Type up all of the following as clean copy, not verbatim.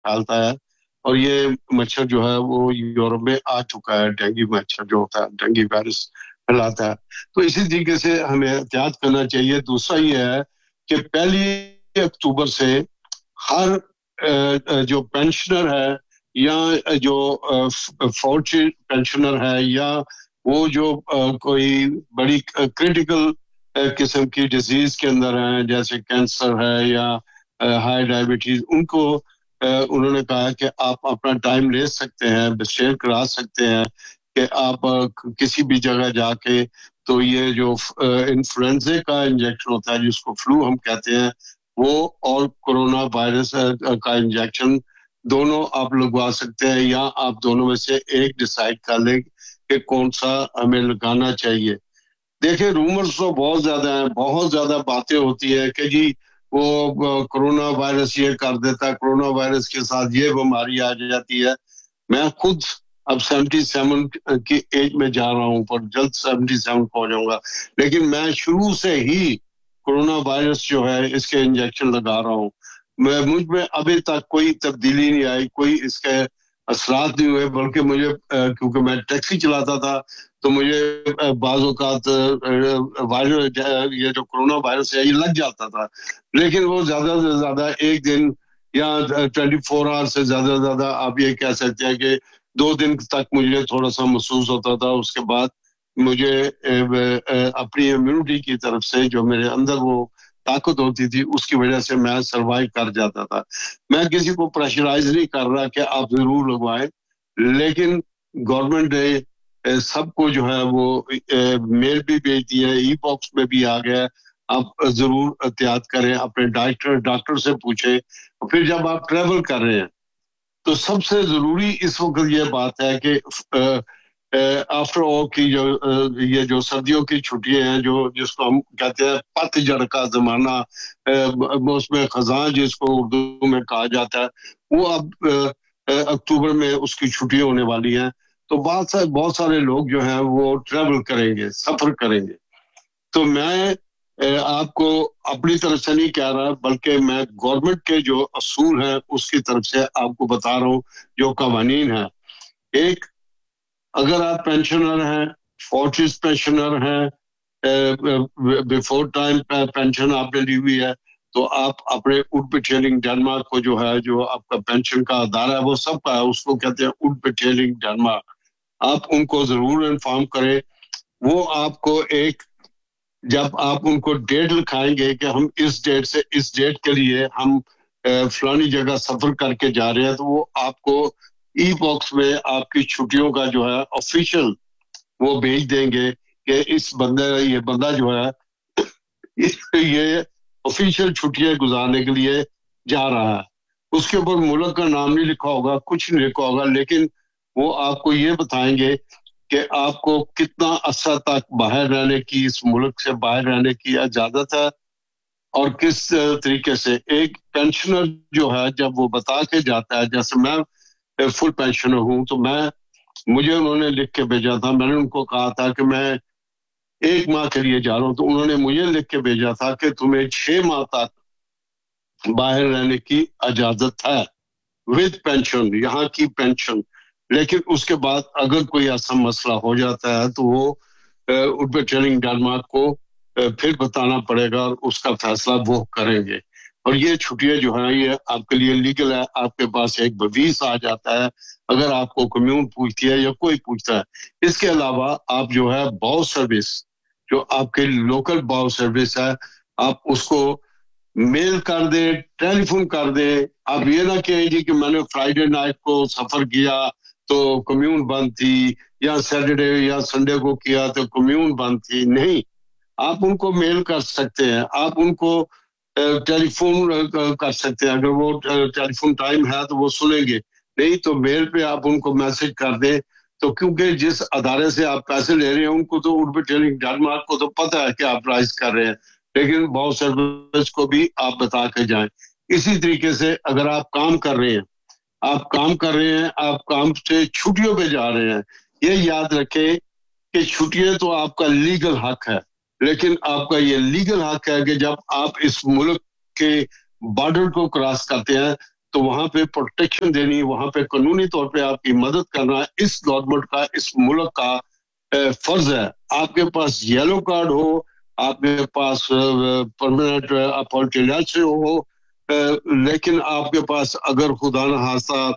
پھیلتا ہے اور یہ مچھر جو ہے وہ یورپ میں آ چکا ہے. ڈینگی مچھر جو ہوتا ہے ڈینگی وائرس پھیلاتا ہے. تو اسی طریقے سے ہمیں احتیاط کرنا چاہیے. دوسرا یہ ہے کہ 1 اکتوبر سے ہر جو پینشنر ہے یا جو فوجی پینشنر ہے یا وہ جو کوئی بڑی کرٹیکل قسم کی ڈیزیز کے اندر ہیں جیسے کینسر ہے یا ہائی ڈائبٹیز, ان کو انہوں نے کہا کہ آپ اپنا ٹائم لے سکتے ہیں, شیئر کرا سکتے ہیں کہ آپ کسی بھی جگہ جا کے تو یہ جو انفلوئنزا کا انجیکشن ہوتا ہے جس کو فلو ہم کہتے ہیں وہ اور کورونا وائرس کا انجیکشن دونوں آپ لگوا سکتے ہیں یا آپ دونوں میں سے ایک ڈیسائیڈ کر لیں کہ کون سا ہمیں لگانا چاہیے. دیکھیں رومرز تو بہت زیادہ ہیں, بہت زیادہ باتیں ہوتی ہیں کہ جی وہ کرونا وائرس یہ کر دیتا ہے, کرونا وائرس کے ساتھ یہ بیماری آ جاتی ہے. میں خود اب 77 کی ایج میں جا رہا ہوں, پر جلد 77 کو ہو جاؤں گا, لیکن میں شروع سے ہی کرونا وائرس جو ہے اس کے انجیکشن لگا رہا ہوں. مجھ میں ابھی تک کوئی تبدیلی نہیں آئی, کوئی اس کے اثرات نہیں ہوئے, بلکہ مجھے کیونکہ میں ٹیکسی چلاتا تھا تو مجھے بعض اوقات یہ جو کرونا وائرس ہے یہ لگ جاتا تھا, لیکن وہ زیادہ سے زیادہ ایک دن یا 24 آور سے زیادہ زیادہ آپ یہ کہہ سکتے ہیں کہ 2 دن تک مجھے تھوڑا سا محسوس ہوتا تھا. اس کے بعد مجھے اپنی امیونٹی کی طرف سے جو میرے اندر وہ طاقت ہوتی تھی اس کی وجہ سے میں سروائیو کر جاتا تھا. میں کسی کو پریشرائز نہیں کر رہا کہ آپ ضرور لگوائیں, لیکن گورنمنٹ نے سب کو جو ہے وہ میل بھی بھیج دی ہے, ای باکس میں بھی آ گیا. آپ ضرور احتیاط کریں, اپنے ڈاکٹر سے پوچھیں. پھر جب آپ ٹریول کر رہے ہیں تو سب سے ضروری اس وقت یہ بات ہے کہ آفٹر آل کی یہ جو سردیوں کی چھٹیاں ہیں جو جس کو ہم کہتے ہیں پت جڑ کا زمانہ, موسم خزاں جس کو اردو میں کہا جاتا ہے, وہ اب اکتوبر میں اس کی چھٹیاں ہونے والی ہیں. تو بہت سارے لوگ جو ہیں وہ ٹریول کریں گے, سفر کریں گے. تو میں آپ کو اپنی طرف سے نہیں کہہ رہا, بلکہ میں گورنمنٹ کے جو اصول ہیں اس کی طرف سے آپ کو بتا رہا ہوں جو قوانین ہیں. ایک, اگر آپ پینشنر ہیں, فورٹیز پینشنر ہیں, بیفور ٹائم پینشن آپ نے لی ہوئی ہے, تو آپ اپنے اڈبیٹیلنگ ڈینمارک کو جو ہے جو آپ کا پینشن کا ادارہ ہے وہ سب کا ہے, اس کو کہتے ہیں اڈبیٹیلنگ ڈینمارک. آپ ان کو ضرور انفارم کریں. وہ آپ کو ایک جب آپ ان کو ڈیٹ لکھائیں گے کہ ہم اس ڈیٹ سے اس ڈیٹ کے لیے ہم فلانی جگہ سفر کر کے جا رہے ہیں, تو وہ آپ کو ای باکس میں آپ کی چھٹیوں کا جو ہے آفیشیل وہ بھیج دیں گے کہ یہ بندہ جو ہے یہ آفیشیل چھٹیاں گزارنے کے لیے جا رہا ہے. اس کے اوپر ملک کا نام نہیں لکھا ہوگا, کچھ نہیں لکھا ہوگا, لیکن وہ آپ کو یہ بتائیں گے کہ آپ کو کتنا عرصہ تک باہر رہنے کی, اس ملک سے باہر رہنے کی اجازت ہے اور کس طریقے سے. ایک پینشنر جو ہے جب وہ بتا کے جاتا ہے, جیسے میں فل پینشنر ہوں تو مجھے انہوں نے لکھ کے بھیجا تھا, میں نے ان کو کہا تھا کہ میں 1 ماہ کے لیے جا رہا ہوں, تو انہوں نے مجھے لکھ کے بھیجا تھا کہ تمہیں 6 ماہ تک باہر رہنے کی اجازت ہے ود پینشن, یہاں کی پینشن. لیکن اس کے بعد اگر کوئی ایسا مسئلہ ہو جاتا ہے تو وہ اڈبیٹیلنگ ڈینمارک کو پھر بتانا پڑے گا اور اس کا فیصلہ وہ کریں گے. اور یہ چھٹیاں جو ہیں یہ آپ کے لیے لیگل ہے, آپ کے پاس ایک بویز آ جاتا ہے اگر آپ کو کمیون پوچھتی ہے یا کوئی پوچھتا ہے. اس کے علاوہ آپ جو ہے باؤ سروس, جو آپ کے لوکل باؤ سروس ہے, آپ اس کو میل کر دیں, ٹیلی فون کر دیں. آپ یہ نہ کہیں جی کہ میں نے فرائیڈے نائٹ کو سفر کیا تو کمیون بند تھی, یا سیٹرڈے یا سنڈے کو کیا تو کمیون بند تھی. نہیں, آپ ان کو میل کر سکتے ہیں, آپ ان کو ٹیلی فون کر سکتے ہیں. اگر وہ ٹیلی فون ٹائم ہے تو وہ سنیں گے, نہیں تو میل پہ آپ ان کو میسج کر دیں. تو کیونکہ جس ادارے سے آپ پیسے لے رہے ہیں ان کو تو اڈبیٹیلنگ ڈینمارک کو تو پتہ ہے کہ آپ رائز کر رہے ہیں, لیکن باؤ سروس کو بھی آپ بتا کے جائیں. اسی طریقے سے اگر آپ کام کر رہے ہیں, آپ کام سے چھٹیوں پہ جا رہے ہیں, یہ یاد رکھیں کہ چھٹیاں تو آپ کا لیگل حق ہے, لیکن آپ کا یہ لیگل حق ہے کہ جب آپ اس ملک کے بارڈر کو کراس کرتے ہیں تو وہاں پہ پروٹیکشن دینی, وہاں پہ قانونی طور پہ آپ کی مدد کرنا اس گورنمنٹ کا, اس ملک کا فرض ہے. آپ کے پاس یلو کارڈ ہو, آپ کے پاس پرماننٹ اپالٹی سے ہو, لیکن آپ کے پاس اگر خدا نہ خواستہ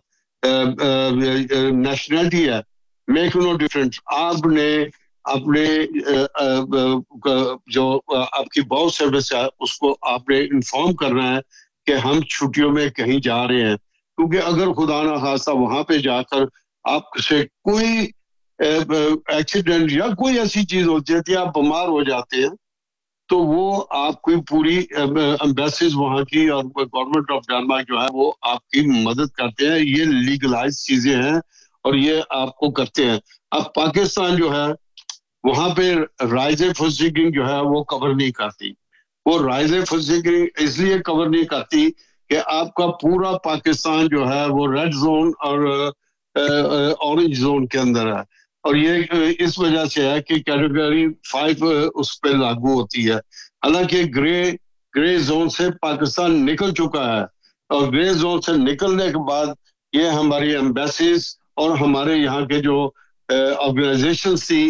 نیشنلٹی ہے, میک نو ڈفرنس. آپ نے اپنے جو آپ کی باؤ سروس ہے اس کو آپ نے انفارم کرنا ہے کہ ہم چھٹیوں میں کہیں جا رہے ہیں, کیونکہ اگر خدا نہ خواستہ وہاں پہ جا کر آپ سے کوئی ایکسیڈنٹ یا کوئی ایسی چیز ہوتی ہے, آپ بیمار ہو جاتے ہیں, تو وہ آپ کی پوری ایمبیسیز وہاں کی اور گورنمنٹ آف ڈنمارک جو ہے وہ آپ کی مدد کرتے ہیں. یہ لیگلائز چیزیں ہیں اور یہ آپ کو کرتے ہیں. اب پاکستان جو ہے وہاں پہ رائز فسیکنگ جو ہے وہ کور نہیں کرتی. وہ رائز فسیکنگ اس لیے کور نہیں کرتی کہ آپ کا پورا پاکستان جو ہے وہ ریڈ زون اور اورنج زون کے اندر ہے, اور یہ اس وجہ سے ہے کہ کیٹیگری 5 اس پہ لاگو ہوتی ہے. حالانکہ گرے زون سے پاکستان نکل چکا ہے, اور گرے زون سے نکلنے کے بعد یہ ہماری ایمبیسیز اور ہمارے یہاں کے جو آرگنائزیشنز تھی,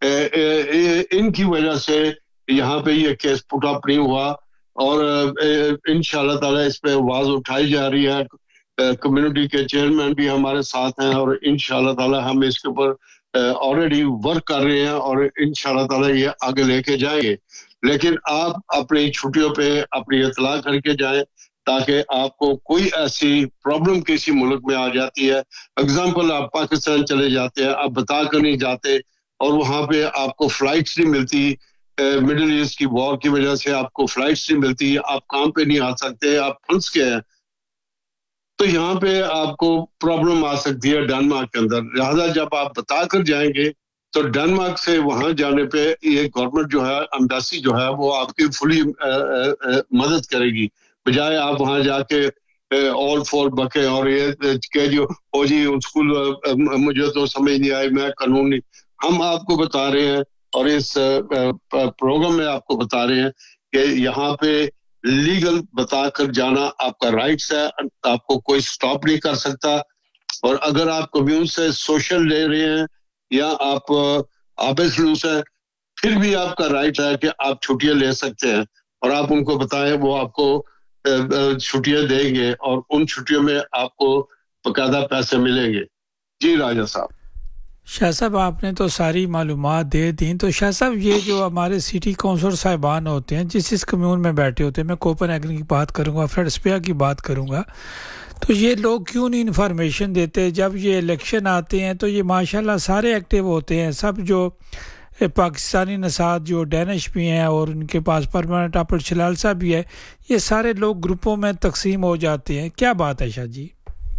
ان کی وجہ سے یہاں پہ یہ کیس پٹ اپ نہیں ہوا, اور انشاءاللہ تعالی اس پہ آواز اٹھائی جا رہی ہے. کمیونٹی کے چیئرمین بھی ہمارے ساتھ ہیں, اور انشاءاللہ تعالی ہم اس کے اوپر آلریڈی ورک کر رہے ہیں, اور انشاءاللہ تعالی یہ آگے لے کے جائیں گے. لیکن آپ اپنی چھٹیوں پہ اپنی اطلاع کر کے جائیں, تاکہ آپ کو کوئی ایسی پرابلم کسی ملک میں آ جاتی ہے. اگزامپل, آپ پاکستان چلے جاتے ہیں, آپ بتا کر نہیں جاتے, اور وہاں پہ آپ کو فلائٹس نہیں ملتی, مڈل ایسٹ کی وار کی وجہ سے آپ کو فلائٹس نہیں ملتی, آپ کام پہ نہیں آ سکتے, آپ پھنس گئے ہیں, تو یہاں پہ آپ کو پرابلم آ سکتی ہے ڈنمارک کے اندر. لہذا جب آپ بتا کر جائیں گے تو ڈنمارک سے وہاں جانے پہ یہ گورنمنٹ جو ہے, ایمبیسی جو ہے وہ آپ کی فلی مدد کرے گی, بجائے آپ وہاں جا کے آل فور بکے اور یہ کہ جو او جی اسکول مجھے تو سمجھ نہیں آئی, میں قانون نہیں. ہم آپ کو بتا رہے ہیں اور اس پروگرام میں آپ کو بتا رہے ہیں کہ یہاں پہ لیگل بتا کر جانا آپ کا رائٹس ہے, آپ کو کوئی سٹاپ نہیں کر سکتا. اور اگر آپ کمیون سے سوشل لے رہے ہیں یا آپ آبے سلوس ہیں, پھر بھی آپ کا رائٹ ہے کہ آپ چھٹیاں لے سکتے ہیں, اور آپ ان کو بتائیں, وہ آپ کو چھٹیاں دیں گے, اور ان چھٹیوں میں آپ کو باقاعدہ پیسے ملیں گے. جی راجہ صاحب. شاہ صاحب آپ نے تو ساری معلومات دے دیں. تو شاہ صاحب یہ جو ہمارے سٹی کونسلر صاحبان ہوتے ہیں جس اس کمیون میں بیٹھے ہوتے ہیں, میں کوپن ہیگن کی بات کروں گا, فریڈ اسپیا کی بات کروں گا, تو یہ لوگ کیوں نہیں انفارمیشن دیتے؟ جب یہ الیکشن آتے ہیں تو یہ ماشاءاللہ سارے ایکٹیو ہوتے ہیں, سب جو پاکستانی نژاد جو ڈینش بھی ہیں اور ان کے پاس پرماننٹ اپر چلالسا بھی ہے, یہ سارے لوگ گروپوں میں تقسیم ہو جاتے ہیں. کیا بات ہے شاہ جی؟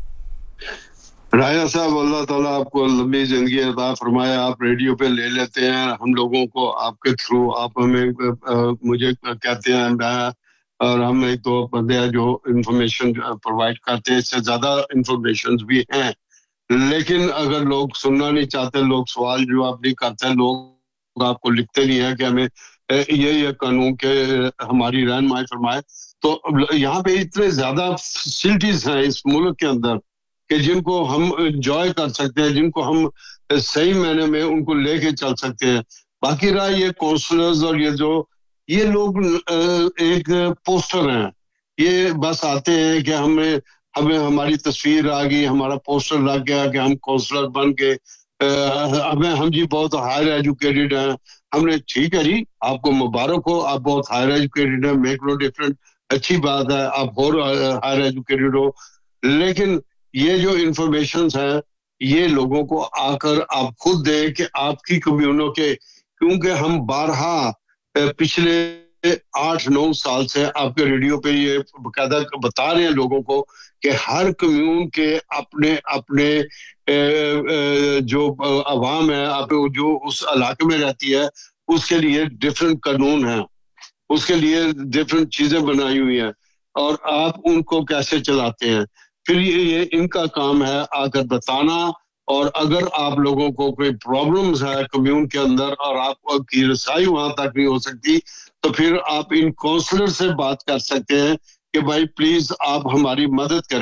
راجہ صاحب, اللہ تعالیٰ آپ کو لمبی زندگی عطا فرمائے. آپ ریڈیو پہ لے لیتے ہیں ہم لوگوں کو, آپ کے تھرو آپ ہمیں مجھے کہتے ہیں, میں اور ہم ایک دو بندے ہیں جو انفارمیشن پرووائڈ کرتے ہیں. اس سے زیادہ انفارمیشن بھی ہیں, لیکن اگر لوگ سننا نہیں چاہتے, لوگ سوال جواب نہیں کرتے, لوگ آپ کو لکھتے نہیں ہیں کہ ہمیں یہ قانون کے ہماری رہنمائی فرمائے. تو یہاں پہ اتنے زیادہ فیسلٹیز ہیں اس ملک کے اندر کہ جن کو ہم انجوائے کر سکتے ہیں, جن کو ہم صحیح معنی میں ان کو لے کے چل سکتے ہیں. باقی رہا یہ کونسلرز اور یہ لوگ ایک پوسٹر ہیں, یہ بس آتے ہیں کہ ہمیں ہماری تصویر آ گئی, ہمارا پوسٹر لگ گیا کہ ہم کونسلر بن کے ہم جی بہت ہائر ایجوکیٹڈ ہیں. ہم نے ٹھیک ہے جی, آپ کو مبارک ہو, آپ بہت ہائر ایجوکیٹڈ ہیں, میک نو ڈفرنٹ, اچھی بات ہے, آپ اور ہائر ایجوکیٹڈ ہو. لیکن یہ جو انفارمیشنز ہیں یہ لوگوں کو آ کر آپ خود دیں کہ آپ کی کمیونوں کے, کیونکہ ہم بارہا پچھلے 8-9 سال سے آپ کے ریڈیو پہ یہ باقاعدہ بتا رہے ہیں لوگوں کو کہ ہر کمیون کے اپنے اپنے جو عوام ہے, آپ جو اس علاقے میں رہتی ہے, اس کے لیے ڈفرنٹ قانون ہیں, اس کے لیے ڈفرنٹ چیزیں بنائی ہوئی ہیں, اور آپ ان کو کیسے چلاتے ہیں. پھر یہ ان کا کام ہے آ کر بتانا. اور اگر آپ لوگوں کو کوئی پرابلمز ہے کمیون کے اندر اور آپ کی رسائی وہاں تک نہیں ہو سکتی, تو پھر آپ ان کونسلر سے بات کر سکتے ہیں کہ بھائی پلیز آپ ہماری مدد کریں.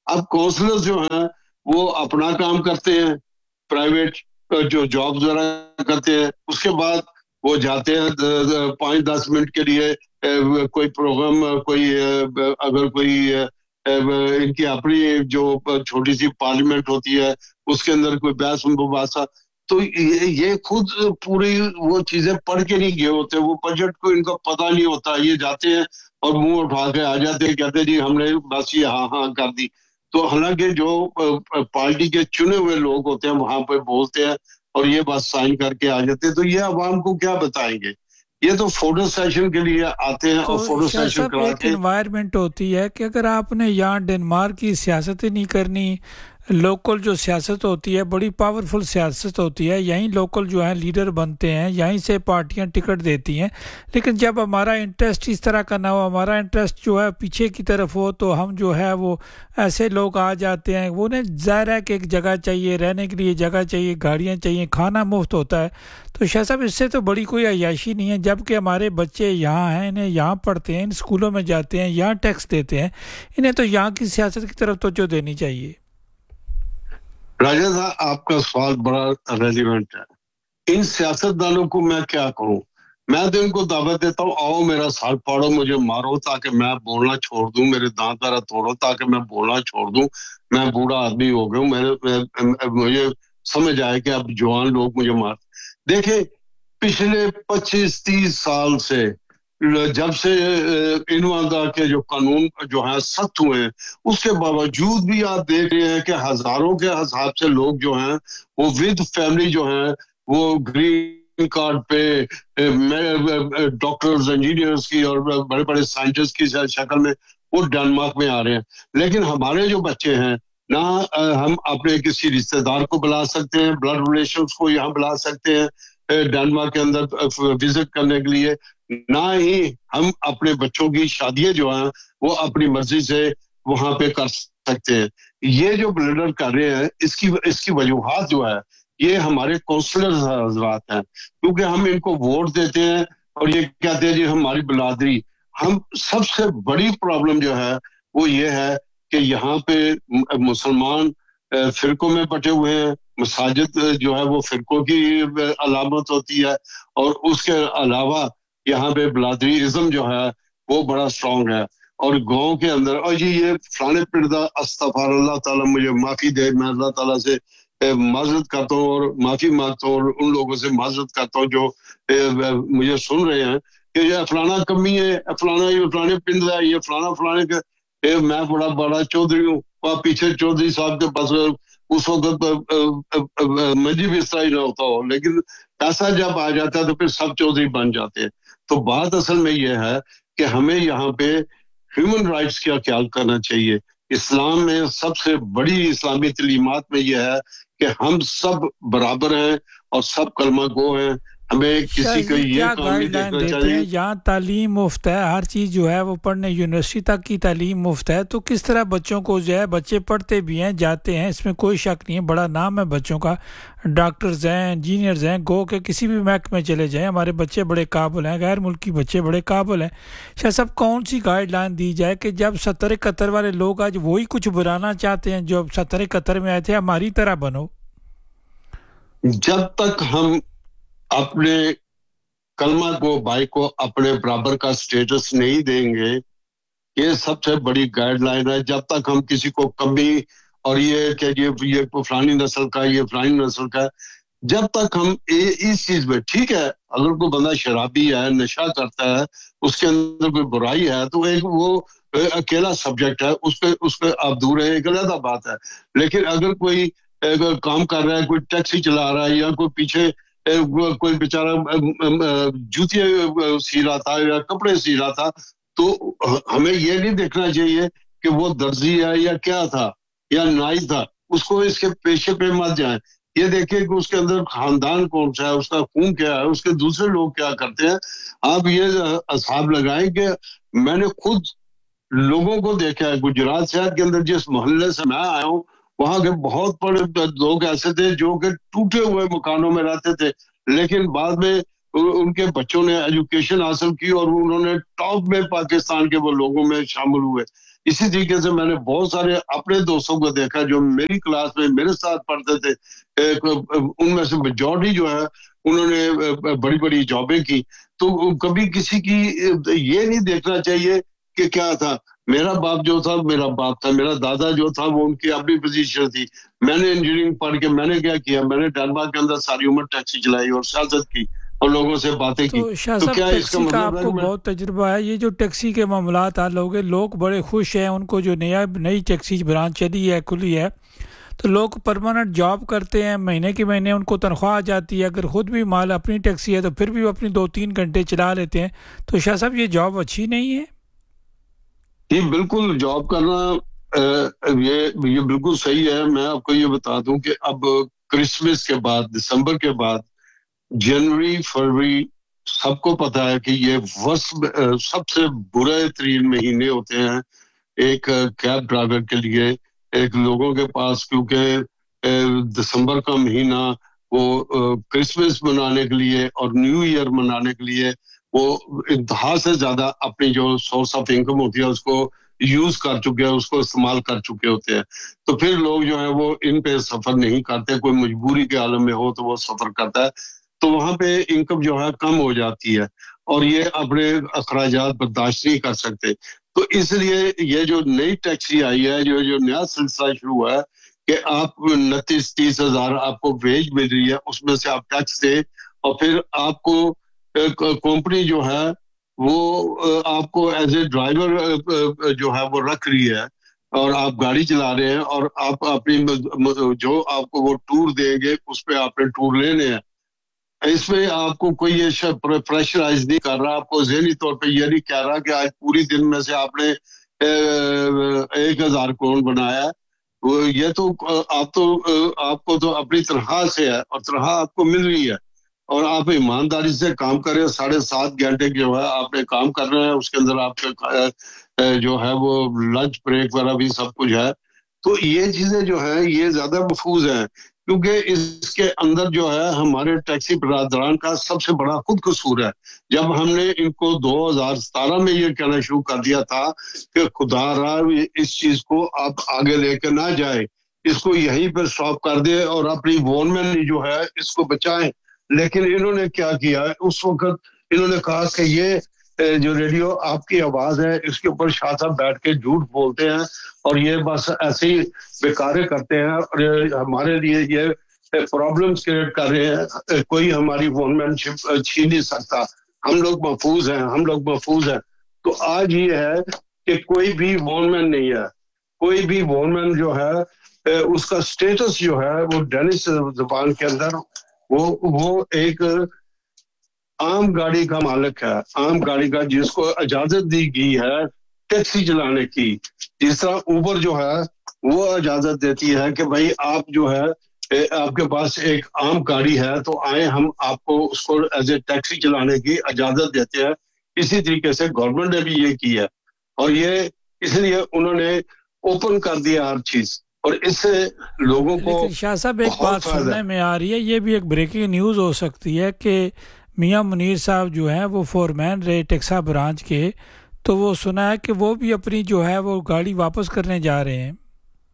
اب کونسلر جو ہیں وہ اپنا کام کرتے ہیں, پرائیویٹ جو جاب وغیرہ کرتے ہیں, اس کے بعد وہ جاتے ہیں 5-10 منٹ کے لیے کوئی پروگرام, کوئی اگر کوئی ان کی اپنی جو چھوٹی سی پارلیمنٹ ہوتی ہے اس کے اندر کوئی بحث مباحثہ, تو یہ خود پوری وہ چیزیں پڑھ کے نہیں گئے ہوتے, وہ بجٹ کو ان کا پتہ نہیں ہوتا, یہ جاتے ہیں اور منہ اٹھا کے آ جاتے ہیں, کہتے ہیں جی ہم نے بس یہ ہاں ہاں کر دی. تو حالانکہ جو پارٹی کے چنے ہوئے لوگ ہوتے ہیں وہاں پہ بولتے ہیں اور یہ بات سائن کر کے آ جاتے ہیں, تو یہ عوام کو کیا بتائیں گے؟ یہ تو فوٹو سیشن کے لیے آتے ہیں اور فوٹو شاہ سیشن صاحب کرا ایک کے. انوائرمنٹ ہوتی ہے کہ اگر آپ نے یہاں ڈنمارک کی سیاست ہی نہیں کرنی, لوکل جو سیاست ہوتی ہے بڑی پاورفل سیاست ہوتی ہے, یہیں لوکل جو ہیں لیڈر بنتے ہیں, یہیں سے پارٹیاں ٹکٹ دیتی ہیں, لیکن جب ہمارا انٹرسٹ اس طرح کا نہ ہو, ہمارا انٹرسٹ جو ہے پیچھے کی طرف ہو, تو ہم جو ہے وہ ایسے لوگ آ جاتے ہیں. وہ نے ظاہر ہے کہ ایک جگہ چاہیے, رہنے کے لیے جگہ چاہیے, گاڑیاں چاہیے, کھانا مفت ہوتا ہے. تو شاہ صاحب اس سے تو بڑی کوئی عیاشی نہیں ہے, جب کہ ہمارے بچے یہاں ہیں, انہیں یہاں پڑھتے ہیں, ان اسکولوں میں جاتے ہیں, یہاں ٹیکس دیتے ہیں, انہیں تو یہاں کی سیاست کی طرف توجہ دینی چاہیے. راجہ صاحب آپ کا سوال بڑا ریلیونٹ ہے. ان سیاستدانوں کو میں کیا کہوں؟ میں تو ان کو دعوت دیتا ہوں, آؤ میرا سر پاڑو, مجھے مارو تاکہ میں بولنا چھوڑ دوں, میرے دانت ذرا توڑو تاکہ میں بولنا چھوڑ دوں. میں بوڑھا آدمی ہو گیا ہوں, مجھے سمجھ آئے کہ اب جوان لوگ مجھے مار. دیکھیں پچھلے 25-30 سال سے جب سے انواندا کے جو قانون جو ہیں سخت ہوئے ہیں, اس کے باوجود بھی آپ دیکھ رہے ہیں کہ ہزاروں کے حساب سے لوگ جو ہیں وہ ود فیملی جو ہیں وہ گرین کارڈ پہ ڈاکٹرز, انجینئرز کی اور بڑے بڑے سائنٹسٹ کی شکل میں وہ ڈنمارک میں آ رہے ہیں. لیکن ہمارے جو بچے ہیں نہ ہم اپنے کسی رشتہ دار کو بلا سکتے ہیں, بلڈ ریلیشنز کو یہاں بلا سکتے ہیں ڈنمارک کے اندر وزٹ کرنے کے لیے, نہ ہی ہم اپنے بچوں کی شادیاں جو ہیں وہ اپنی مرضی سے وہاں پہ کر سکتے ہیں. یہ جو بلڈر کر رہے ہیں اس کی وجوہات جو ہے یہ ہمارے کونسلر حضرات ہیں, کیونکہ ہم ان کو ووٹ دیتے ہیں اور یہ کہتے ہیں جی ہماری برادری. ہم سب سے بڑی پرابلم جو ہے وہ یہ ہے کہ یہاں پہ مسلمان فرقوں میں بٹے ہوئے ہیں, مساجد جو ہے وہ فرقوں کی علامت ہوتی ہے, اور اس کے علاوہ یہاں پہ برادری ازم جو ہے وہ بڑا اسٹرانگ ہے. اور گاؤں کے اندر اور جی یہ فلانے پردہ استغفر اللہ تعالیٰ مجھے معافی دے, میں اللہ تعالیٰ سے معذرت کرتا ہوں اور معافی مانگتا ہوں, اور ان لوگوں سے معذرت کرتا ہوں جو مجھے سن رہے ہیں کہ یہ فلانا کمی ہے, فلانا یہ فلانے پنڈ ہے, یہ فلانے کے میں بڑا چودھری ہوں, اور پیچھے چودھری صاحب کے پاس اس وقت منجی بھی اس طرح ہی نہ ہوتا ہو, لیکن پیسہ جب آ جاتا ہے تو پھر سب چودھری بن جاتے ہیں. تو بات اصل میں یہ ہے کہ ہمیں یہاں پہ ہیومن رائٹس کا خیال کرنا چاہیے. اسلام میں سب سے بڑی اسلامی تعلیمات میں یہ ہے کہ ہم سب برابر ہیں اور سب کلمہ گو ہیں. ہمیں کسی کو یہ کیا کام نہیں گائیڈ لائن دیکھنا دیتے چاہیے. ہیں؟ یہاں تعلیم مفت ہے, ہر چیز جو ہے وہ پڑھنے یونیورسٹی تک کی تعلیم مفت ہے, تو کس طرح بچوں کو جو ہے, بچے پڑھتے بھی ہیں جاتے ہیں, اس میں کوئی شک نہیں ہے, بڑا نام ہے بچوں کا, ڈاکٹرز ہیں, انجینئرز ہیں, گو کہ کسی بھی محکمے چلے جائیں ہمارے بچے بڑے قابل ہیں, غیر ملکی بچے بڑے قابل ہیں. شاہ صاحب کون سی گائیڈ لائن دی جائے کہ جب 70-71 والے لوگ آج وہی کچھ بنانا چاہتے ہیں جو 70-71 میں آئے تھے, ہماری طرح بنو. جب تک ہم اپنے کلمہ کو بھائی کو اپنے برابر کا سٹیٹس نہیں دیں گے, یہ سب سے بڑی گائیڈ لائن ہے. جب تک ہم کسی کو کمی اور یہ کہ یہ فلانی نسل کا, یہ فلانی نسل کا, جب تک ہم اس چیز میں ٹھیک ہے, اگر کوئی بندہ شرابی ہے, نشہ کرتا ہے, اس کے اندر کوئی برائی ہے تو ایک وہ اکیلا سبجیکٹ ہے, اس پہ آپ دور ہیں, ایک علیحدہ بات ہے. لیکن اگر کوئی کام کر رہا ہے, کوئی ٹیکسی چلا رہا ہے, یا کوئی پیچھے کوئی بیچارہ جوتی سی رہا تھا یا کپڑے سی رہا تھا, تو ہمیں یہ نہیں دیکھنا چاہیے کہ وہ درزی ہے یا کیا تھا یا نائی تھا, اس کو اس کے پیشے پہ مت جائیں. یہ دیکھیں کہ اس کے اندر خاندان کون سا ہے, اس کا خون کیا ہے, اس کے دوسرے لوگ کیا کرتے ہیں. آپ یہ حساب لگائیں کہ میں نے خود لوگوں کو دیکھا ہے گجرات شہر کے اندر, جس محلے سے میں آیا ہوں وہاں کے بہت بڑے لوگ ایسے تھے جو کہ ٹوٹے ہوئے مکانوں میں رہتے تھے, لیکن بعد میں ان کے بچوں نے ایجوکیشن حاصل کی اور انہوں نے ٹاپ میں پاکستان کے وہ لوگوں میں شامل ہوئے. اسی طریقے سے میں نے بہت سارے اپنے دوستوں کو دیکھا جو میری کلاس میں میرے ساتھ پڑھتے تھے، ان میں سے میجورٹی جو ہے انہوں نے بڑی بڑی جابیں کی. تو کبھی کسی کی یہ نہیں دیکھنا چاہیے کہ کیا تھا. میرا باپ جو تھا میرا باپ تھا، میرا دادا جو تھا وہ ان کی اپنی پوزیشن تھی. میں نے انجینئرنگ پڑھ کے میں نے کیا کیا، میں نے ڈنمارک کے اندر ساری عمر ٹیکسی چلائی اور سیاست کی اور لوگوں سے باتیں کی. تو شاہ تو صاحب کیا اس کا ٹیکسی کا مطلب آپ ہے کو کہ بہت تجربہ ہے. یہ جو ٹیکسی کے معاملات حل ہو گئے، لوگ بڑے خوش ہیں، ان کو جو نئی ٹیکسی برانچ چلی ہے کھلی ہے تو لوگ پرماننٹ جاب کرتے ہیں، مہینے کے مہینے ان کو تنخواہ آ جاتی ہے. اگر خود بھی مال اپنی ٹیکسی ہے تو پھر بھی وہ اپنی 2-3 گھنٹے چلا لیتے ہیں. تو شاہ صاحب یہ جاب اچھی نہیں ہے؟ یہ بالکل جاب کرنا یہ بالکل صحیح ہے. میں آپ کو یہ بتا دوں کہ اب کرسمس کے بعد، دسمبر کے بعد، جنوری فروری سب کو پتا ہے کہ یہ سب سے برے ترین مہینے ہوتے ہیں ایک کیب ڈرائیور کے لیے، ایک لوگوں کے پاس، کیونکہ دسمبر کا مہینہ وہ کرسمس منانے کے لیے اور نیو ایئر منانے کے لیے وہ انتہا سے زیادہ اپنی جو سورس آف انکم ہوتی ہے اس کو یوز کر چکے ہیں، اس کو استعمال کر چکے ہوتے ہیں. تو پھر لوگ جو ہے وہ ان پہ سفر نہیں کرتے. کوئی مجبوری کے عالم میں ہو تو وہ سفر کرتا ہے، تو وہاں پہ انکم جو ہے کم ہو جاتی ہے اور یہ اپنے اخراجات برداشت نہیں کر سکتے. تو اس لیے یہ جو نئی ٹیکسی آئی ہے، جو نیا سلسلہ شروع ہوا ہے کہ آپ 29-30 ہزار آپ کو ویج مل رہی ہے، اس میں سے آپ ٹیکس دیں اور پھر آپ کو کمپنی جو ہے وہ آپ کو ایز اے ڈرائیور جو ہے وہ رکھ رہی ہے اور آپ گاڑی چلا رہے ہیں اور آپ اپنی جو آپ کو وہ ٹور دیں گے اس پہ آپ نے ٹور لینے ہیں. اس میں آپ کو کوئی یہ پریشرائز نہیں کر رہا، آپ کو ذہنی طور پہ یہ نہیں کہہ رہا کہ آج پوری دن میں سے آپ نے 1,000 کروڑ بنایا ہے. یہ تو آپ کو تو اپنی تنخواہ سے ہے اور تنخواہ آپ کو مل رہی ہے اور آپ ایمانداری سے کام کریں. 7.5 گھنٹے جو ہے آپ نے کام کرنا ہے، اس کے اندر آپ کا جو ہے وہ لنچ بریک وغیرہ بھی سب کچھ ہے. تو یہ چیزیں جو ہیں یہ زیادہ محفوظ ہیں، کیونکہ اس کے اندر جو ہے ہمارے ٹیکسی برادران کا سب سے بڑا خود قصور ہے. جب ہم نے ان کو 2017 میں یہ کہنا شروع کر دیا تھا کہ خدا را اس چیز کو آپ آگے لے کے نہ جائیں، اس کو یہیں پہ سٹاپ کر دیں اور اپنی گورنمنٹ جو ہے اس کو بچائیں. لیکن انہوں نے کیا کیا، اس وقت انہوں نے کہا کہ یہ جو ریڈیو آپ کی آواز ہے اس کے اوپر شاہ صاحب بیٹھ کے جھوٹ بولتے ہیں اور یہ بس ایسے ہی بیکارے کرتے ہیں اور ہمارے لیے یہ پرابلمز کریٹ کر رہے ہیں، کوئی ہماری گورنمنٹ شپ چھین نہیں سکتا، ہم لوگ محفوظ ہیں، ہم لوگ محفوظ ہیں. تو آج یہ ہے کہ کوئی بھی گورنمنٹ نہیں ہے، کوئی بھی گورنمنٹ جو ہے اس کا سٹیٹس جو ہے وہ ڈینش زبان کے اندر وہ ایک عام گاڑی کا مالک ہے، عام گاڑی کا، جس کو اجازت دی گئی ہے ٹیکسی چلانے کی. جس طرح اوبر جو ہے وہ اجازت دیتی ہے کہ بھائی آپ جو ہے آپ کے پاس ایک عام گاڑی ہے تو آئیں ہم آپ کو اس کو ایز اے ٹیکسی چلانے کی اجازت دیتے ہیں. اسی طریقے سے گورنمنٹ نے بھی یہ کی ہے اور یہ اس لیے انہوں نے اوپن کر دیا ہر چیز اور اس سے لوگوں کو لیکن شاہ صاحب ایک بہت بات فائدہ سننے میں آ رہی ہے، یہ بھی ایک بریکنگ نیوز ہو سکتی ہے کہ میاں منیر صاحب جو ہیں وہ فورمین رہے ٹیکسا برانچ کے، تو وہ سنا ہے کہ وہ بھی اپنی جو ہے وہ گاڑی واپس کرنے جا رہے ہیں.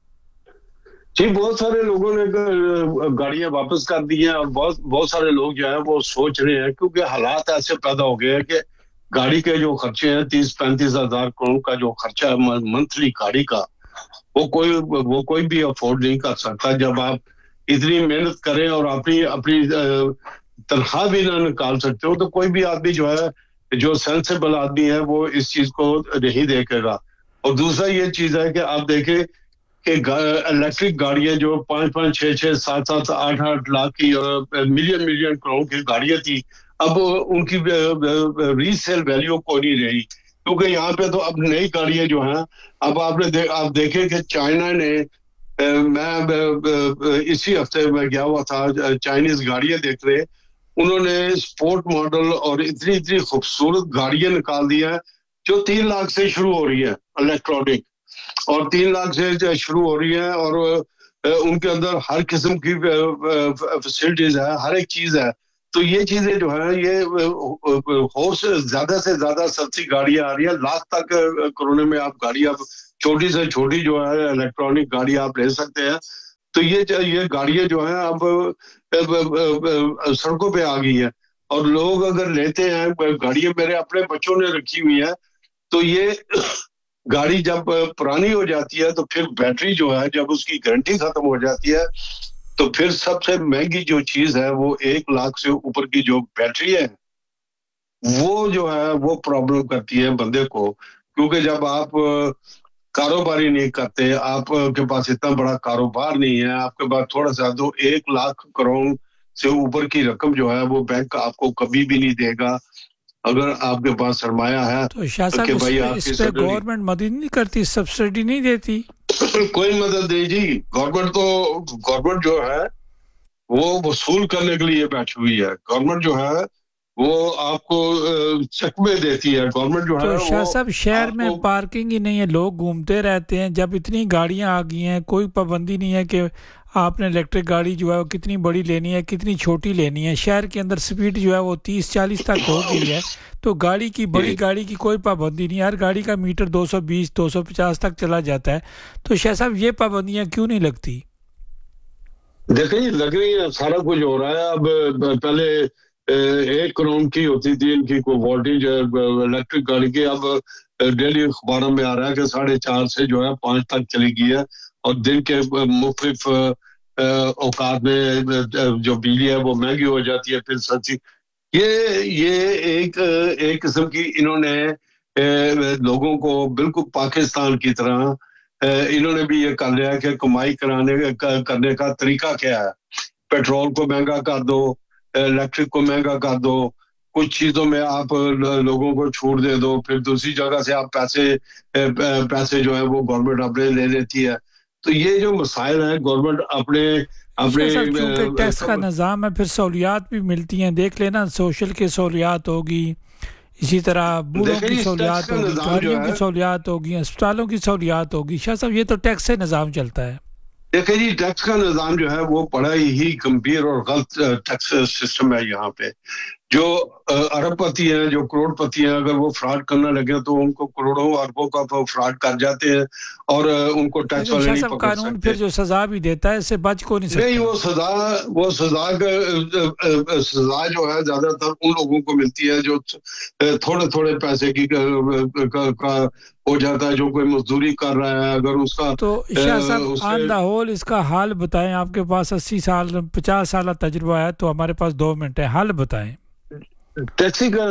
جی بہت سارے لوگوں نے گاڑیاں واپس کر دی ہیں اور بہت سارے لوگ جو ہیں وہ سوچ رہے ہیں، کیونکہ حالات ایسے پیدا ہو گئے ہیں کہ گاڑی کے جو خرچے ہیں 30-35 ہزار کروڑ کا جو خرچہ ہے منتھلی گاڑی کا، وہ کوئی بھی افورڈ نہیں کر سکتا. جب آپ اتنی محنت کریں اور اپنی تنخواہ بھی نہ نکال سکتے ہو تو کوئی بھی آدمی جو ہے جو سینسیبل آدمی ہے وہ اس چیز کو نہیں دیکھے گا. اور دوسرا یہ چیز ہے کہ آپ دیکھیں کہ الیکٹرک گاڑیاں جو 5-5, 6-6, 7-7, 8-8 لاکھ کی ملین کروڑ کی گاڑیاں تھی، اب ان کی ری سیل ویلیو کوئی نہیں رہی، کیونکہ یہاں پہ تو اب نئی گاڑیاں جو ہیں اب آپ دیکھیں کہ چائنا نے میں اسی ہفتے میں گیا ہوا تھا چائنیز گاڑیاں دیکھ رہے، انہوں نے اسپورٹ ماڈل اور اتنی خوبصورت گاڑیاں نکال دی ہیں جو 3 لاکھ سے شروع ہو رہی ہے الیکٹرانک، اور 3 لاکھ سے شروع ہو رہی ہے اور ان کے اندر ہر قسم کی فیسلٹیز ہے، ہر ایک چیز ہے. تو یہ چیزیں جو ہے یہ ہورس زیادہ سے زیادہ سستی گاڑیاں آ رہی ہیں, لاکھ تک کروڑے میں آپ گاڑی آپ چھوٹی سے چھوٹی جو ہے الیکٹرانک گاڑی آپ لے سکتے ہیں. تو یہ گاڑیاں جو ہیں اب سڑکوں پہ آ گئی ہیں, اور لوگ اگر لیتے ہیں گاڑیاں, میرے اپنے بچوں نے رکھی ہوئی ہیں, تو یہ گاڑی جب پرانی ہو جاتی ہے تو پھر بیٹری جو ہے جب اس کی گارنٹی ختم ہو جاتی ہے تو پھر سب سے مہنگی جو چیز ہے وہ 1 لاکھ سے اوپر کی جو بیٹری ہے وہ جو ہے وہ پرابلم کرتی ہے بندے کو, کیونکہ جب آپ کاروباری نہیں کرتے, آپ کے پاس اتنا بڑا کاروبار نہیں ہے, آپ کے پاس تھوڑا سا, تو 1 لاکھ کروڑ سے اوپر کی رقم جو ہے وہ بینک آپ کو کبھی بھی نہیں دے گا اگر آپ کے پاس سرمایہ ہے. تو شاہ صاحب اس پہ گورنمنٹ مدد نہیں کرتی, سبسڈی نہیں دیتی؟ کوئی مدد نہیں جی, گورنمنٹ جو ہے وہ وصول کرنے کے لیے بیٹھی ہوئی ہے. گورنمنٹ جو ہے وہ آپ کو چکمے دیتی ہے. گورنمنٹ جو ہے تو شاہ صاحب شہر میں پارکنگ ہی نہیں ہے, لوگ گھومتے رہتے ہیں, جب اتنی گاڑیاں آ گئی ہیں کوئی پابندی نہیں ہے کہ آپ نے الیکٹرک گاڑی جو ہے وہ کتنی بڑی لینی ہے کتنی چھوٹی لینی ہے. شہر کے اندر سپیڈ جو ہے وہ 30-40 تک ہو گئی ہے, تو گاڑی کی بڑی گاڑی کی کوئی پابندی نہیں ہے, ہر گاڑی کا میٹر 220-250 تک چلا جاتا ہے. تو شاہ صاحب یہ پابندیاں کیوں نہیں لگتی؟ دیکھیں جی لگ رہی ہیں, سارا کچھ ہو رہا ہے. اب پہلے 1 کروڑ کی ہوتی تھی ان کی کوئی وولٹیج الیکٹرک گاڑی کی, اب ڈیلی اخباروں میں آ رہا ہے کہ 4.5 سے جو ہے 5 تک چلی گئی ہے, اور دن کے مختلف اوقات میں جو بجلی ہے وہ مہنگی ہو جاتی ہے پھر سستی. یہ ایک قسم کی انہوں نے لوگوں کو بالکل پاکستان کی طرح انہوں نے بھی یہ کر لیا کہ کمائی کرنے کا طریقہ کیا ہے. پیٹرول کو مہنگا کر دو, الیکٹرک کو مہنگا کر دو, کچھ چیزوں میں آپ لوگوں کو چھوٹ دے دو, پھر دوسری جگہ سے آپ پیسے جو ہے وہ گورنمنٹ اپنے لے لیتی ہے. تو یہ جو مسائل ہیں گورنمنٹ اپنے چونکہ ٹیکس کا نظام ہے, پھر سہولیات بھی ملتی ہیں. دیکھ لینا سوشل کی سہولیات ہوگی, اسی طرح بوڑھوں کی سہولیات ہوگی, گاڑیوں کی سہولیات ہوگی, اسپتالوں کی سہولیات ہوگی. شاہ صاحب یہ تو ٹیکس سے نظام چلتا ہے. دیکھیں جی ٹیکس کا نظام جو ہے وہ بڑا ہی گمبھیر اور غلط ٹیکس سسٹم ہے. یہاں پہ جو ارب پتی ہیں, جو کروڑ پتی ہیں, اگر وہ فراڈ کرنا لگے تو ان کو کروڑوں اربوں کا فراڈ کر جاتے ہیں اور ان کو ٹیکس والے نہیں پکڑ قانون سکتے. پھر جو سزا بھی دیتا ہے اس سے بچ کو نہیں سکتا. نہیں, وہ سزا جو ہے زیادہ تر ان لوگوں کو ملتی ہے جو تھوڑے پیسے کی ہو جاتا ہے, جو کوئی مزدوری کر رہا ہے اگر اس کا. تو شاہ صاحب آن دا ہول اس کا حل بتائیں. آپ کے پاس 80 سال 50 سالہ تجربہ ہے, تو ہمارے پاس 2 منٹ ہے, حل بتائیں. ٹیکسی کا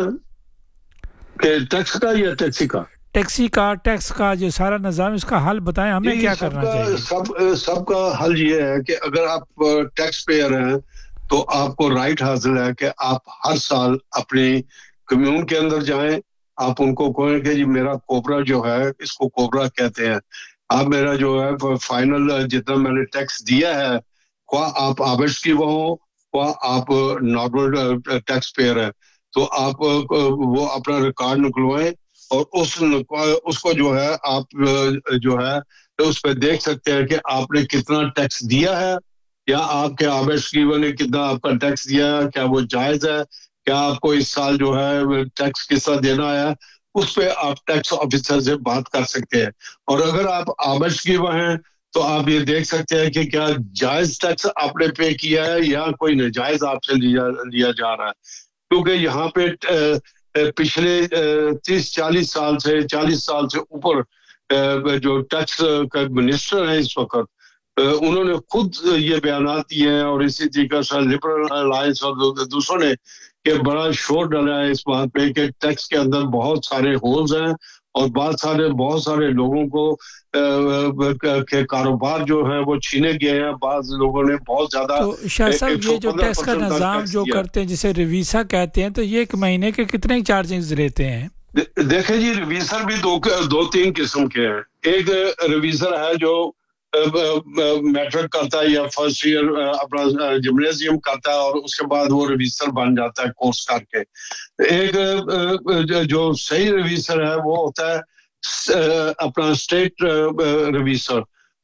یا ٹیکس کا جو سارا نظام, اس کا حل بتائیں, ہمیں کیا کرنا چاہیے. سب کا حل یہ ہے کہ اگر آپ ٹیکس پیئر ہیں تو آپ کو رائٹ حاصل ہے کہ آپ ہر سال اپنے کمیون کے اندر جائیں, آپ ان کو کہیں کہ جی میرا کوبرا جو ہے, اس کو کوبرا کہتے ہیں, آپ میرا جو ہے فائنل جتنا میں نے ٹیکس دیا ہے, خواہ آپ آبش کی وہ ہوں خواہ آپ نارمل ٹیکس پیئر ہیں, تو آپ وہ اپنا ریکارڈ نکلوائیں اور اس کو جو ہے آپ جو ہے اس پہ دیکھ سکتے ہیں کہ آپ نے کتنا ٹیکس دیا ہے, یا آپ کے آبش کی نے کتنا آپ کا ٹیکس دیا ہے, کیا وہ جائز ہے, کیا آپ کو اس سال جو ہے ٹیکس کس طرح دینا ہے. اس پہ آپ ٹیکس آفیسر سے بات کر سکتے ہیں. اور اگر آپ آبش کی وہ ہیں تو آپ یہ دیکھ سکتے ہیں کہ کیا جائز ٹیکس آپ نے پے کیا ہے یا کوئی ناجائز آپ سے لیا جا رہا ہے. کیونکہ یہاں پہ پچھلے 30-40 سال سے 40 سال سے اوپر جو ٹیکس کا منسٹر ہے اس وقت, انہوں نے خود یہ بیانات دیے ہیں, اور اسی طریقے سے لبرل الائنس اور دوسروں نے کہ بڑا شور ڈالا ہے اس بات پہ کہ ٹیکس کے اندر بہت سارے ہولز ہیں اور بہت سارے لوگوں کو کے کاروبار جو ہے وہ چھینے گئے ہیں. بعض لوگوں نے بہت زیادہ. تو شاہ صاحب یہ جو ٹیکس کا نظام جو کرتے ہیں جسے ریویسا کہتے ہیں, تو یہ 1 مہینے کے کتنے چارجز لیتے ہیں؟ دیکھیں جی ریویزر بھی 2-3 قسم کے ہیں. ایک ریویزر ہے جو میٹرک کرتا ہے یا فرسٹ ایئر اپنا جمنیزیم کرتا ہے اور اس کے بعد وہ ریویزر بن جاتا ہے کورس کر کے. ایک جو صحیح ریویزر ہے وہ ہوتا ہے اپنا اسٹیٹ ریویزر,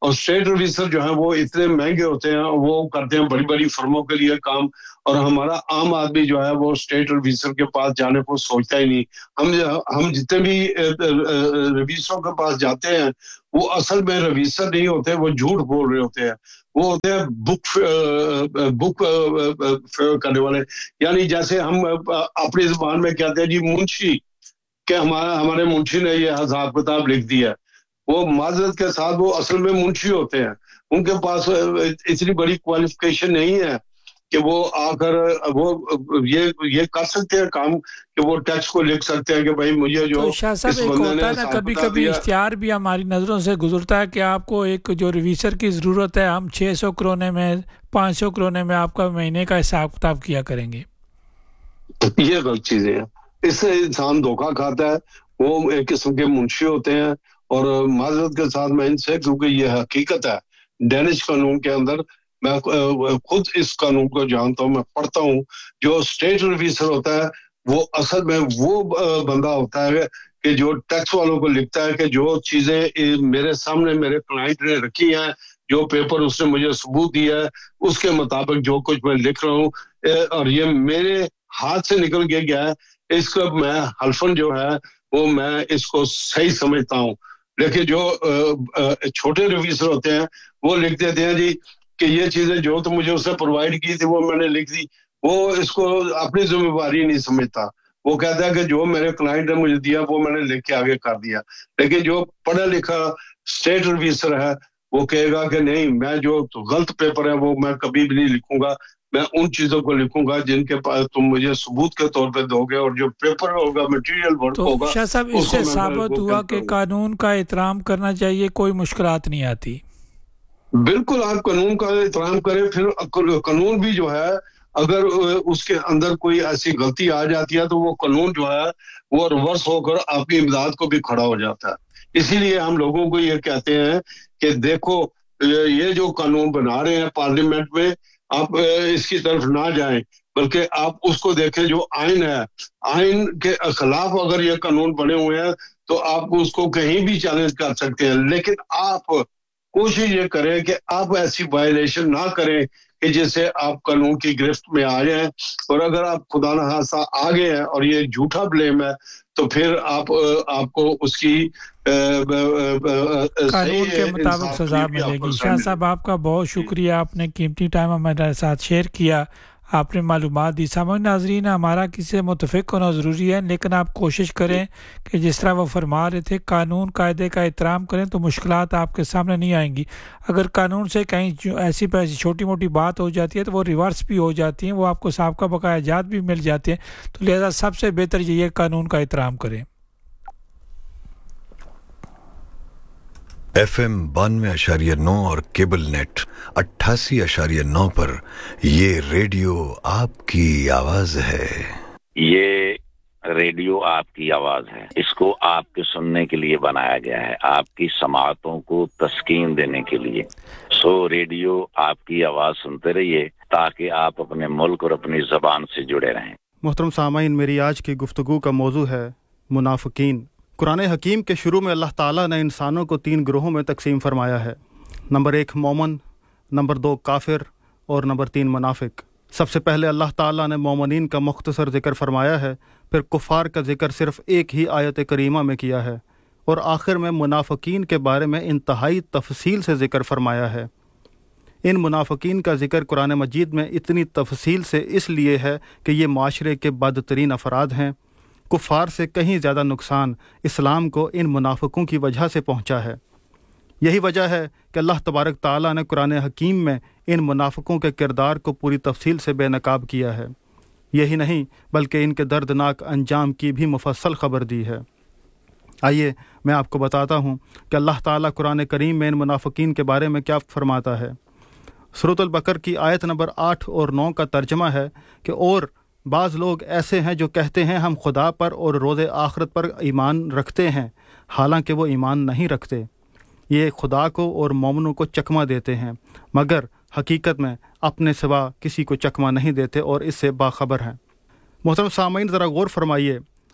اور स्टेट रिवीजर जो है वो इतने महंगे होते हैं, वो करते हैं बड़ी बड़ी फर्मों के लिए काम, और हमारा आम आदमी जो है वो स्टेट रिवीजर के पास जाने को सोचता ही नहीं। हम जितने भी रिवीजरों के पास जाते हैं वो असल में रिवीजर नहीं होते, वो झूठ बोल रहे होते हैं, वो होते हैं बुक करने वाले। यानी जैसे हम अपनी जुबान में कहते हैं जी मुंशी, कि हमारे मुंशी ने ये हिसाब किताब लिख दिया, वो माजरत के साथ वो असल में मुंशी होते हैं, उनके पास इतनी बड़ी क्वालिफिकेशन नहीं है कि वो आकर वो ये कर सकते हैं काम कि वो टैक्स को लिख सकते हैं कि भाई मुझे जो तो शाह साहब एक होता है ना कभी कभी इश्तिहार भी हमारी नज़रों से गुजरता है कि आपको एक जो रिवीजर की ज़रूरत है, हम 600 करोने में 500 करोने में आपका महीने का हिसाब किताब किया करेंगे। ये गलत चीज़ें हैं, इससे इंसान धोखा खाता है। वो एक किस्म के मुंशी होते हैं, और माजरत के साथ मैं इनसे, क्योंकि ये हकीकत है डेनिश कानून के अंदर, मैं खुद इस कानून को जानता हूँ, मैं पढ़ता हूँ। जो स्टेट रिवीजर होता है वो असल में वो बंदा होता है कि जो टैक्स वालों को लिखता है कि जो चीजें मेरे सामने मेरे क्लाइंट ने रखी हैं, जो पेपर उसने मुझे सबूत दिया है, उसके मुताबिक जो कुछ मैं लिख रहा हूँ और ये मेरे हाथ से निकल के गया है, इसको मैं हल्फन जो है वो मैं इसको सही समझता हूँ। लेकिन जो छोटे रिवीजर होते हैं वो लिख देते हैं जी कि ये चीजें जो तो मुझे उसने प्रोवाइड की थी वो मैंने लिख दी, वो इसको अपनी जिम्मेवारी नहीं समझता। वो कहता है कि जो मेरे क्लाइंट ने मुझे दिया वो मैंने लिख के आगे कर दिया। लेकिन जो पढ़ा लिखा स्टेट रिवीजर है वो कहेगा कि नहीं, मैं जो गलत पेपर है वो मैं कभी भी नहीं लिखूंगा, मैं उन चीजों को लिखूंगा जिनके पास तुम मुझे सबूत के तौर पे दोगे, और जो पेपर होगा मटेरियल वर्क होगा। तो शाह साहब इससे साबित हुआ कि कानून का एहतराम करना चाहिए, कोई मुश्किलात नहीं आती। बिल्कुल, आप कानून का एहतराम करें, फिर कानून भी जो है अगर उसके अंदर कोई ऐसी गलती आ जाती है तो वो कानून जो है वो रिवर्स होकर आपकी इमदाद को भी खड़ा हो जाता है। इसीलिए हम लोगों को ये कहते हैं कि देखो ये जो कानून बना रहे हैं पार्लियामेंट में, आप इसकी तरफ ना जाएं, बल्कि आप उसको देखें जो आइन है, आइन के खिलाफ अगर ये कानून बने हुए हैं तो आप उसको कहीं भी चैलेंज कर सकते हैं। लेकिन आप कोशिश ये करें कि आप ऐसी वायलेशन ना करें कि जिससे आप कानून की गिरफ्त में आ जाएं, और अगर आप खुदा न खास्ता आ गए हैं और ये झूठा ब्लेम है तो फिर आपको उसकी कानून के मुताबिक सजा मिलेगी। शाह साहब आपका बहुत शुक्रिया, आपने कीमती टाइम हमारे साथ शेयर किया, आपने मालूमात दी। सामान्य नाज़रीन, हमारा किसी से मुतफ़िक होना ज़रूरी है, लेकिन आप कोशिश करें कि जिस तरह वो फरमा रहे थे कानून कायदे का एहतराम करें तो मुश्किलात आपके सामने नहीं आएंगी। अगर कानून से कहीं ऐसी पैसी छोटी मोटी बात हो जाती है तो वो रिवर्स भी हो जाती हैं, वो आपको साबका बकायाजात भी मिल जाते हैं। तो लिहाजा सबसे बेहतर ये कानून का एहतराम करें। FM 92.9 और केबल नेट 88.9 पर ये रेडियो आपकी आवाज है। ये रेडियो आपकी आवाज है, इसको आपके सुनने के लिए बनाया गया है, आपकी समाअतों को तस्कीन देने के लिए। सो रेडियो आपकी आवाज सुनते रहिए ताकि आप अपने मुल्क और अपनी ज़बान से जुड़े रहें। मोहतरम सामाईन, मेरी आज की गुफ्तगू का मौजू है मुनाफिकीन। कुरान हकीम के शुरू में अल्लाह ताला ने इंसानों को 3 ग्रोहों में तकसीम फरमाया है। नंबर 1 मोमन, नंबर 2 काफिर और नंबर 3 मुनाफिक। सबसे पहले अल्लाह ताला ने मोमिनीन का मुख्तसर जिक्र फरमाया है, फिर कुफ़ार का जिक्र सिर्फ एक ही आयत करीमा में किया है, और आखिर में मुनाफिकीन के बारे में इंतहाई तफसील से जिक्र फरमाया है। इन मुनाफिकीन का जिक्र कुरान मजीद में इतनी तफसील से इसलिए है कि ये माशरे के बदतरीन अफराद हैं। कुफ़ार से कहीं ज़्यादा नुकसान इस्लाम को इन मुनाफिकों की वजह से पहुँचा है। यही वजह है कि अल्लाह तबारक ताला ने कुरान हकीम में इन मुनाफिकों के किरदार को पूरी तफसील से बेनकाब किया है। यही नहीं बल्कि इनके दर्दनाक अंजाम की भी मुफस्सल खबर दी है। आइए मैं आपको बताता हूँ कि अल्लाह ताला कुरान करीम में इन मुनाफिकीन के बारे में क्या फरमाता है। सूरत अल-बकर की आयत नंबर 8 और 9 का तर्जमा है कि और बाज़ लोग ऐसे हैं जो कहते हैं हम खुदा पर और रोज़े आखिरत पर ईमान रखते हैं, हालांकि वो ईमान नहीं रखते। ये खुदा को और मोमिनों को चकमा देते हैं, मगर हकीकत में अपने सिवा किसी को चकमा नहीं देते और इससे बाखबर हैं। मोहतरम सामीन, ज़रा गौर फरमाइए,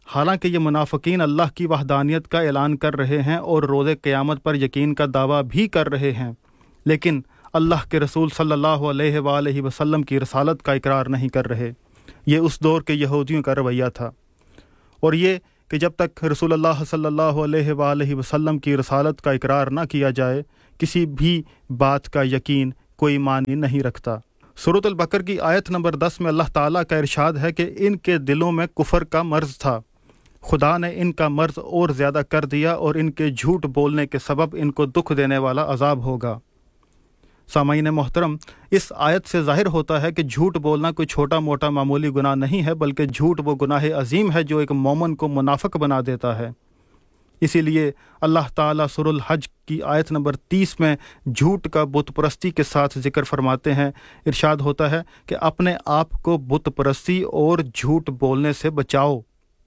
حالانکہ یہ منافقین اللہ کی وحدانیت کا اعلان کر رہے ہیں اور روز قیامت پر یقین کا دعویٰ بھی کر رہے ہیں، لیکن اللہ کے رسول صلی اللہ علیہ وآلہ وسلم کی رسالت کا اقرار نہیں کر رہے۔ یہ اس دور کے یہودیوں کا رویہ تھا، اور یہ کہ جب تک رسول اللہ صلی اللہ علیہ وآلہ وسلم کی رسالت کا اقرار نہ کیا جائے، کسی بھی بات کا یقین کوئی معنی نہیں رکھتا۔ سورۃ البقرہ کی آیت نمبر 10 میں اللہ تعالیٰ کا ارشاد ہے کہ ان کے دلوں میں کفر کا مرض تھا، خدا نے ان کا مرض اور زیادہ کر دیا اور ان کے جھوٹ بولنے کے سبب ان کو دکھ دینے والا عذاب ہوگا۔ سامعین محترم، اس آیت سے ظاہر ہوتا ہے کہ جھوٹ بولنا کوئی چھوٹا موٹا معمولی گناہ نہیں ہے، بلکہ جھوٹ وہ گناہ عظیم ہے جو ایک مومن کو منافق بنا دیتا ہے۔ اسی لیے اللہ تعالیٰ سورۃ الحج کی آیت نمبر 30 میں جھوٹ کا بت پرستی کے ساتھ ذکر فرماتے ہیں۔ ارشاد ہوتا ہے کہ اپنے آپ کو بت پرستی اور جھوٹ بولنے سے بچاؤ۔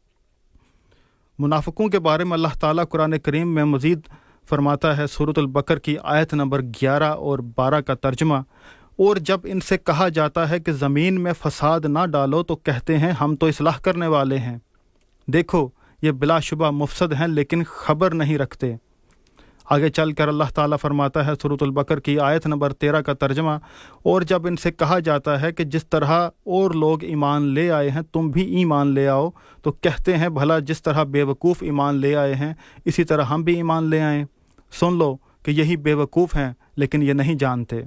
منافقوں کے بارے میں اللہ تعالیٰ قرآن کریم میں مزید فرماتا ہے، سورۃ البقرہ کی آیت نمبر 11 اور 12 کا ترجمہ، اور جب ان سے کہا جاتا ہے کہ زمین میں فساد نہ ڈالو تو کہتے ہیں ہم تو اصلاح کرنے والے ہیں، دیکھو یہ بلا شبہ مفسد ہیں لیکن خبر نہیں رکھتے۔ آگے چل کر اللہ تعالیٰ فرماتا ہے سورۃ البقرہ کی آیت نمبر 13 کا ترجمہ، اور جب ان سے کہا جاتا ہے کہ جس طرح اور لوگ ایمان لے آئے ہیں تم بھی ایمان لے آؤ تو کہتے ہیں بھلا جس طرح بے وقوف ایمان لے آئے ہیں اسی طرح ہم بھی ایمان لے آئیں۔ سن لو کہ یہی بے وقوف ہیں لیکن یہ نہیں جانتے۔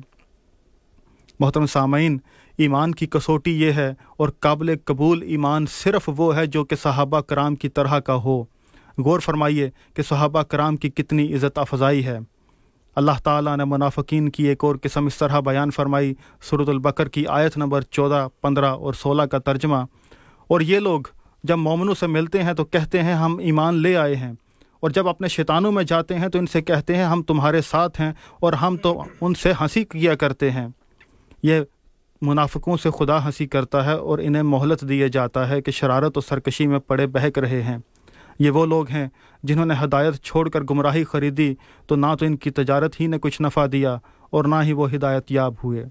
محترم سامعین، ایمان کی کسوٹی یہ ہے اور قابل قبول ایمان صرف وہ ہے جو کہ صحابہ کرام کی طرح کا ہو۔ غور فرمائیے کہ صحابہ کرام کی کتنی عزت افزائی ہے۔ اللہ تعالیٰ نے منافقین کی ایک اور قسم اس طرح بیان فرمائی، سورۃ البقرہ کی آیت نمبر 14، 15 اور 16 کا ترجمہ، اور یہ لوگ جب مومنوں سے ملتے ہیں تو کہتے ہیں ہم ایمان لے آئے ہیں، اور جب اپنے شیطانوں میں جاتے ہیں تو ان سے کہتے ہیں ہم تمہارے ساتھ ہیں اور ہم تو ان سے ہنسی کیا کرتے ہیں۔ یہ منافقوں سے خدا ہنسی کرتا ہے اور انہیں مہلت دیے جاتا ہے کہ شرارت و سرکشی میں پڑے بہک رہے ہیں۔ یہ وہ لوگ ہیں جنہوں نے ہدایت چھوڑ کر گمراہی خریدی تو نہ تو ان کی تجارت ہی نے کچھ نفع دیا اور نہ ہی وہ ہدایت یاب ہوئے۔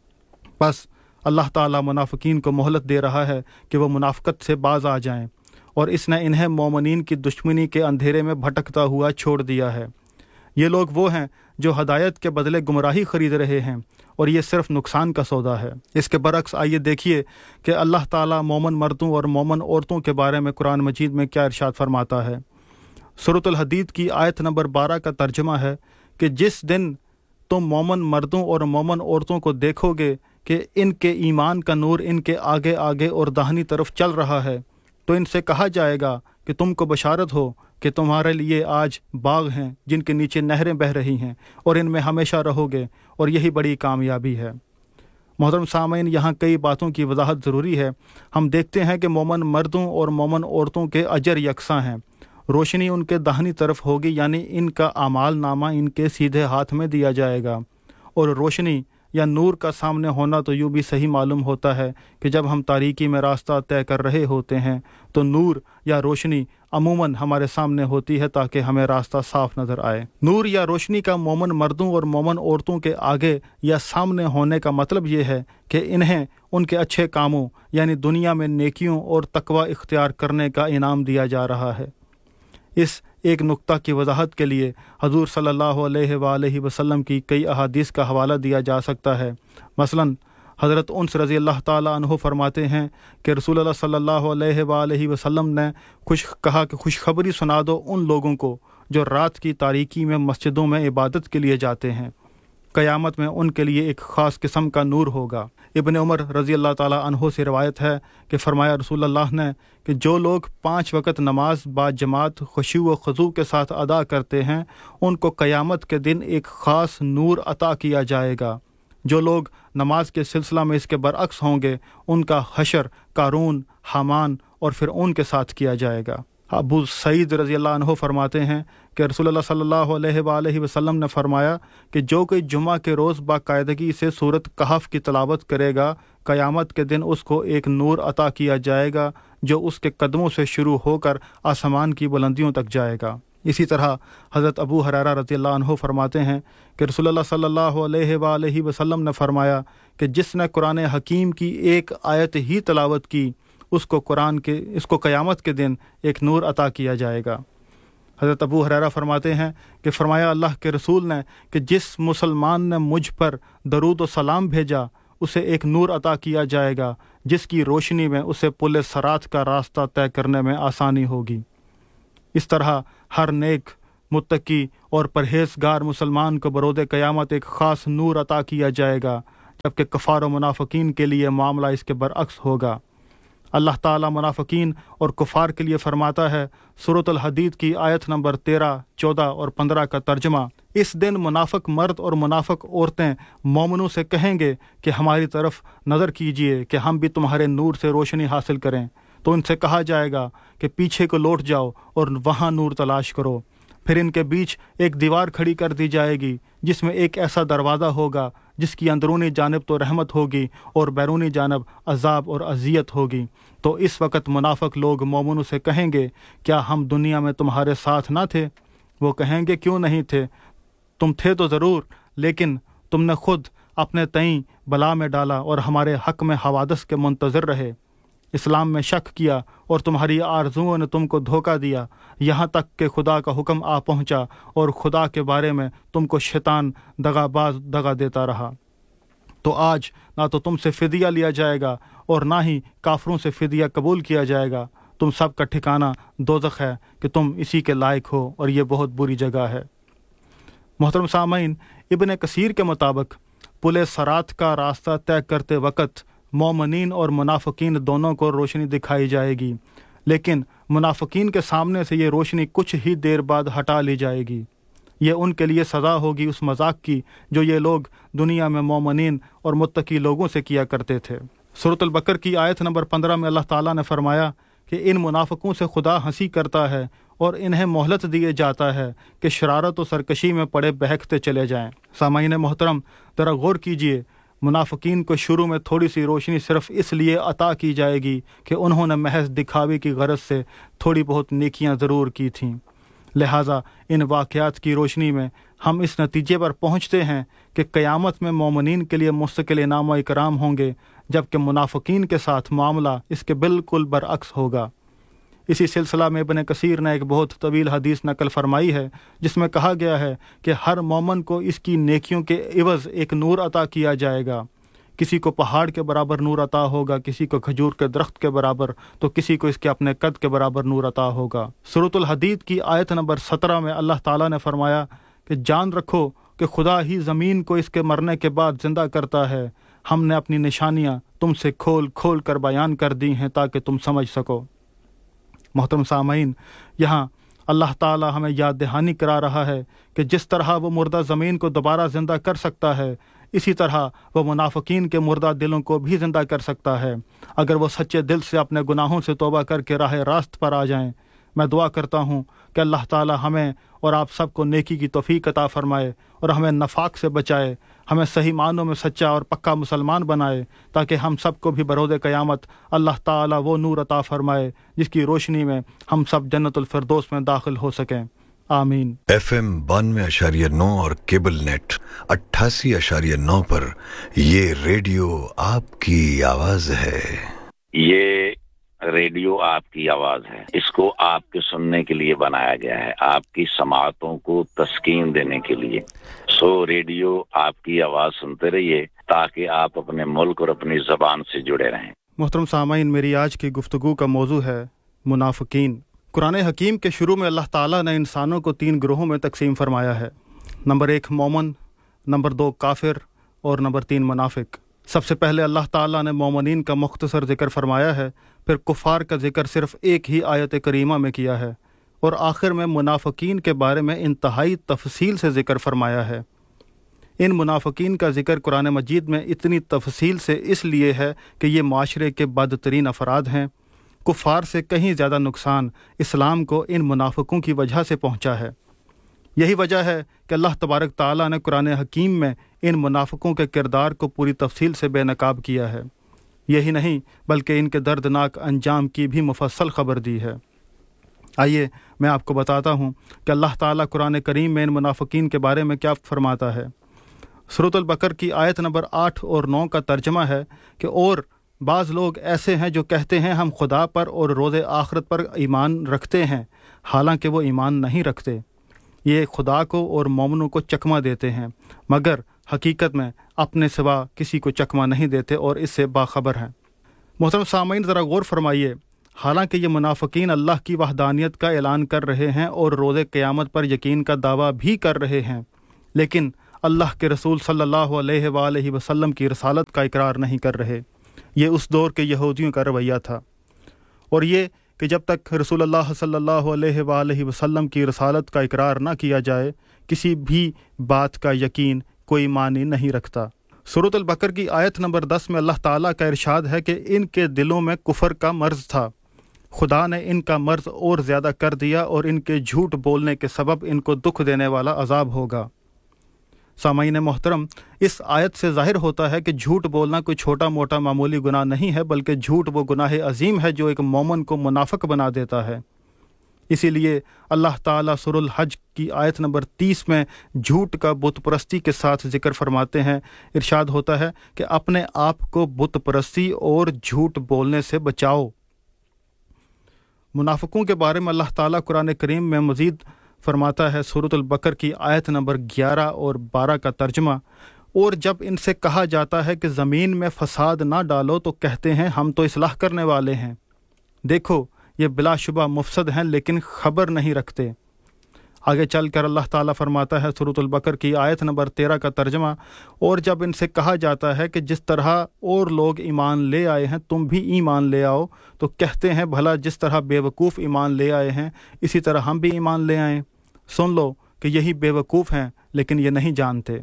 بس اللہ تعالیٰ منافقین کو مہلت دے رہا ہے کہ وہ منافقت سے باز آ جائیں، اور اس نے انہیں مومنین کی دشمنی کے اندھیرے میں بھٹکتا ہوا چھوڑ دیا ہے۔ یہ لوگ وہ ہیں جو ہدایت کے بدلے گمراہی خرید رہے ہیں، اور یہ صرف نقصان کا سودا ہے۔ اس کے برعکس آئیے دیکھیے کہ اللہ تعالیٰ مومن مردوں اور مومن عورتوں کے بارے میں قرآن مجید میں کیا ارشاد فرماتا ہے۔ سورۃ الحدید کی آیت نمبر 12 کا ترجمہ ہے کہ جس دن تم مومن مردوں اور مومن عورتوں کو دیکھو گے کہ ان کے ایمان کا نور ان کے آگے آگے اور داہنی طرف چل رہا ہے تو ان سے کہا جائے گا کہ تم کو بشارت ہو کہ تمہارے لیے آج باغ ہیں جن کے نیچے نہریں بہہ رہی ہیں اور ان میں ہمیشہ رہو گے، اور یہی بڑی کامیابی ہے۔ محترم سامعین، یہاں کئی باتوں کی وضاحت ضروری ہے۔ ہم دیکھتے ہیں کہ مومن مردوں اور مومن عورتوں کے اجر یکساں ہیں۔ روشنی ان کے داہنی طرف ہوگی، یعنی ان کا اعمال نامہ ان کے سیدھے ہاتھ میں دیا جائے گا، اور روشنی یا نور کا سامنے ہونا تو یوں بھی صحیح معلوم ہوتا ہے کہ جب ہم تاریکی میں راستہ طے کر رہے ہوتے ہیں تو نور یا روشنی عموماً ہمارے سامنے ہوتی ہے تاکہ ہمیں راستہ صاف نظر آئے۔ نور یا روشنی کا مومن مردوں اور مومن عورتوں کے آگے یا سامنے ہونے کا مطلب یہ ہے کہ انہیں ان کے اچھے کاموں یعنی دنیا میں نیکیوں اور تقوی اختیار کرنے کا انعام دیا جا رہا ہے۔ اس ایک نقطہ کی وضاحت کے لیے حضور صلی اللہ علیہ وآلہ وسلم کی کئی احادیث کا حوالہ دیا جا سکتا ہے۔ مثلاً حضرت انس رضی اللہ تعالیٰ عنہ فرماتے ہیں کہ رسول اللہ صلی اللہ علیہ وآلہ وسلم نے کہا کہ خوشخبری سنا دو ان لوگوں کو جو رات کی تاریکی میں مسجدوں میں عبادت کے لیے جاتے ہیں، قیامت میں ان کے لیے ایک خاص قسم کا نور ہوگا۔ ابن عمر رضی اللہ تعالیٰ عنہ سے روایت ہے کہ فرمایا رسول اللہ نے کہ جو لوگ 5 وقت نماز با جماعت خشوع و خضوع کے ساتھ ادا کرتے ہیں ان کو قیامت کے دن ایک خاص نور عطا کیا جائے گا۔ جو لوگ نماز کے سلسلہ میں اس کے برعکس ہوں گے ان کا حشر قارون، حامان اور فرعون کے ساتھ کیا جائے گا۔ ابو سعید رضی اللہ عنہ فرماتے ہیں کہ رسول اللہ صلی اللہ علیہ وآلہ وسلم نے فرمایا کہ جو کوئی جمعہ کے روز باقاعدگی سے سورۃ کہف کی تلاوت کرے گا قیامت کے دن اس کو ایک نور عطا کیا جائے گا جو اس کے قدموں سے شروع ہو کر آسمان کی بلندیوں تک جائے گا۔ اسی طرح حضرت ابو ہریرہ رضی اللہ عنہ فرماتے ہیں کہ رسول اللہ صلی اللہ علیہ وآلہ وسلم نے فرمایا کہ جس نے قرآن حکیم کی ایک آیت ہی تلاوت کی اس کو قیامت کے دن ایک نور عطا کیا جائے گا۔ حضرت ابو ہریرہ فرماتے ہیں کہ فرمایا اللہ کے رسول نے کہ جس مسلمان نے مجھ پر درود و سلام بھیجا اسے ایک نور عطا کیا جائے گا جس کی روشنی میں اسے پل صراط کا راستہ طے کرنے میں آسانی ہوگی۔ اس طرح ہر نیک، متقی اور پرہیزگار مسلمان کو برود قیامت ایک خاص نور عطا کیا جائے گا، جبکہ کفار و منافقین کے لیے معاملہ اس کے برعکس ہوگا۔ اللہ تعالیٰ منافقین اور کفار کے لیے فرماتا ہے، سورۃ الحدید کی آیت نمبر 13، 14 اور 15 کا ترجمہ، اس دن منافق مرد اور منافق عورتیں مومنوں سے کہیں گے کہ ہماری طرف نظر کیجئے کہ ہم بھی تمہارے نور سے روشنی حاصل کریں، تو ان سے کہا جائے گا کہ پیچھے کو لوٹ جاؤ اور وہاں نور تلاش کرو۔ پھر ان کے بیچ ایک دیوار کھڑی کر دی جائے گی جس میں ایک ایسا دروازہ ہوگا جس کی اندرونی جانب تو رحمت ہوگی اور بیرونی جانب عذاب اور اذیت ہوگی۔ تو اس وقت منافق لوگ مومنوں سے کہیں گے، کیا ہم دنیا میں تمہارے ساتھ نہ تھے؟ وہ کہیں گے، کیوں نہیں تھے؟ تم تھے تو ضرور، لیکن تم نے خود اپنے تئیں بلا میں ڈالا اور ہمارے حق میں حوادث کے منتظر رہے، اسلام میں شک کیا اور تمہاری آرزوؤں نے تم کو دھوکہ دیا، یہاں تک کہ خدا کا حکم آ پہنچا اور خدا کے بارے میں تم کو شیطان دغا باز دغا دیتا رہا۔ تو آج نہ تو تم سے فدیہ لیا جائے گا اور نہ ہی کافروں سے فدیہ قبول کیا جائے گا، تم سب کا ٹھکانہ دوزخ ہے کہ تم اسی کے لائق ہو اور یہ بہت بری جگہ ہے۔ محترم سامعین، ابن کثیر کے مطابق پل صراط کا راستہ طے کرتے وقت مومنین اور منافقین دونوں کو روشنی دکھائی جائے گی، لیکن منافقین کے سامنے سے یہ روشنی کچھ ہی دیر بعد ہٹا لی جائے گی۔ یہ ان کے لیے سزا ہوگی اس مذاق کی جو یہ لوگ دنیا میں مومنین اور متقی لوگوں سے کیا کرتے تھے۔ سورۃ البقرہ کی آیت نمبر 15 میں اللہ تعالیٰ نے فرمایا کہ ان منافقوں سے خدا ہنسی کرتا ہے اور انہیں مہلت دیے جاتا ہے کہ شرارت و سرکشی میں پڑے بہکتے چلے جائیں۔ سامعین محترم، ذرا غور کیجئے، منافقین کو شروع میں تھوڑی سی روشنی صرف اس لیے عطا کی جائے گی کہ انہوں نے محض دکھاوے کی غرض سے تھوڑی بہت نیکیاں ضرور کی تھیں۔ لہٰذا ان واقعات کی روشنی میں ہم اس نتیجے پر پہنچتے ہیں کہ قیامت میں مومنین کے لیے مستقل انعام و اکرام ہوں گے، جبکہ منافقین کے ساتھ معاملہ اس کے بالکل برعکس ہوگا۔ اسی سلسلہ میں ابن کثیر نے ایک بہت طویل حدیث نقل فرمائی ہے جس میں کہا گیا ہے کہ ہر مومن کو اس کی نیکیوں کے عوض ایک نور عطا کیا جائے گا۔ کسی کو پہاڑ کے برابر نور عطا ہوگا، کسی کو کھجور کے درخت کے برابر، تو کسی کو اس کے اپنے قد کے برابر نور عطا ہوگا۔ سورۃ الحدید کی آیت نمبر 17 میں اللہ تعالیٰ نے فرمایا کہ جان رکھو کہ خدا ہی زمین کو اس کے مرنے کے بعد زندہ کرتا ہے، ہم نے اپنی نشانیاں تم سے کھول کھول کر بیان کر دی ہیں تاکہ تم سمجھ سکو۔ محترم سامعین، یہاں اللہ تعالیٰ ہمیں یاد دہانی کرا رہا ہے کہ جس طرح وہ مردہ زمین کو دوبارہ زندہ کر سکتا ہے، اسی طرح وہ منافقین کے مردہ دلوں کو بھی زندہ کر سکتا ہے اگر وہ سچے دل سے اپنے گناہوں سے توبہ کر کے راہ راست پر آ جائیں۔ میں دعا کرتا ہوں کہ اللہ تعالیٰ ہمیں اور آپ سب کو نیکی کی توفیق عطا فرمائے اور ہمیں نفاق سے بچائے، ہمیں صحیح معنوں میں سچا اور پکا مسلمان بنائے، تاکہ ہم سب کو بھی برود قیامت اللہ تعالیٰ وہ نور عطا فرمائے جس کی روشنی میں ہم سب جنت الفردوس میں داخل ہو سکیں۔ آمین۔ FM 92.9 اور کیبل نیٹ 88.9 پر یہ ریڈیو آپ کی آواز ہے۔ یہ ریڈیو آپ کی آواز ہے، اس کو آپ کے سننے کے لیے بنایا گیا ہے، آپ کی سماعتوں کو تسکین دینے کے لیے۔ ریڈیو آپ کی آواز سنتے رہیے تاکہ آپ اپنے ملک اور اپنی زبان سے جڑے رہیں۔ محترم سامعین، میری آج کی گفتگو کا موضوع ہے منافقین۔ قرآن حکیم کے شروع میں اللہ تعالیٰ نے انسانوں کو 3 گروہوں میں تقسیم فرمایا ہے۔ نمبر 1 مومن، نمبر 2 کافر اور نمبر 3 منافق۔ سب سے پہلے اللہ تعالیٰ نے مومنین کا مختصر ذکر فرمایا ہے، پھر کفار کا ذکر صرف ایک ہی آیت کریمہ میں کیا ہے، اور آخر میں منافقین کے بارے میں انتہائی تفصیل سے ذکر فرمایا ہے۔ ان منافقین کا ذکر قرآن مجید میں اتنی تفصیل سے اس لیے ہے کہ یہ معاشرے کے بدترین افراد ہیں۔ کفار سے کہیں زیادہ نقصان اسلام کو ان منافقوں کی وجہ سے پہنچا ہے۔ یہی وجہ ہے کہ اللہ تبارک تعالیٰ نے قرآن حکیم میں ان منافقوں کے کردار کو پوری تفصیل سے بے نقاب کیا ہے۔ یہی نہیں بلکہ ان کے دردناک انجام کی بھی مفصل خبر دی ہے۔ آئیے میں آپ کو بتاتا ہوں کہ اللہ تعالیٰ قرآن کریم میں ان منافقین کے بارے میں کیا فرماتا ہے۔ سورۃ البقرہ کی آیت نمبر 8 اور 9 کا ترجمہ ہے کہ اور بعض لوگ ایسے ہیں جو کہتے ہیں ہم خدا پر اور روز آخرت پر ایمان رکھتے ہیں، حالانکہ وہ ایمان نہیں رکھتے۔ یہ خدا کو اور مومنوں کو چکمہ دیتے ہیں، مگر حقیقت میں اپنے سوا کسی کو چکمہ نہیں دیتے اور اس سے باخبر ہیں۔ محترم سامعین، ذرا غور فرمائیے، حالانکہ یہ منافقین اللہ کی وحدانیت کا اعلان کر رہے ہیں اور روز قیامت پر یقین کا دعویٰ بھی کر رہے ہیں، لیکن اللہ کے رسول صلی اللہ علیہ وآلہ وسلم کی رسالت کا اقرار نہیں کر رہے۔ یہ اس دور کے یہودیوں کا رویہ تھا، اور یہ کہ جب تک رسول اللہ صلی اللہ علیہ وآلہ وسلم کی رسالت کا اقرار نہ کیا جائے، کسی بھی بات کا یقین کوئی معنی نہیں رکھتا۔ سورۃ البقرہ کی آیت نمبر 10 میں اللہ تعالیٰ کا ارشاد ہے کہ ان کے دلوں میں کفر کا مرض تھا، خدا نے ان کا مرض اور زیادہ کر دیا اور ان کے جھوٹ بولنے کے سبب ان کو دکھ دینے والا عذاب ہوگا۔ سامعین محترم، اس آیت سے ظاہر ہوتا ہے کہ جھوٹ بولنا کوئی چھوٹا موٹا معمولی گناہ نہیں ہے، بلکہ جھوٹ وہ گناہ عظیم ہے جو ایک مومن کو منافق بنا دیتا ہے۔ اسی لیے اللہ تعالیٰ سورۃ الحج کی آیت نمبر 30 میں جھوٹ کا بت پرستی کے ساتھ ذکر فرماتے ہیں۔ ارشاد ہوتا ہے کہ اپنے آپ کو بت پرستی اور جھوٹ بولنے سے بچاؤ۔ منافقوں کے بارے میں اللہ تعالیٰ قرآن کریم میں مزید فرماتا ہے، سورۃ البقرہ کی آیت نمبر 11 اور 12 کا ترجمہ، اور جب ان سے کہا جاتا ہے کہ زمین میں فساد نہ ڈالو تو کہتے ہیں ہم تو اصلاح کرنے والے ہیں، دیکھو یہ بلا شبہ مفسد ہیں لیکن خبر نہیں رکھتے۔ آگے چل کر اللہ تعالیٰ فرماتا ہے سورۃ البقرہ کی آیت نمبر 13 کا ترجمہ، اور جب ان سے کہا جاتا ہے کہ جس طرح اور لوگ ایمان لے آئے ہیں تم بھی ایمان لے آؤ تو کہتے ہیں بھلا جس طرح بے وقوف ایمان لے آئے ہیں اسی طرح ہم بھی ایمان لے آئیں۔ سن لو کہ یہی بے وقوف ہیں لیکن یہ نہیں جانتے۔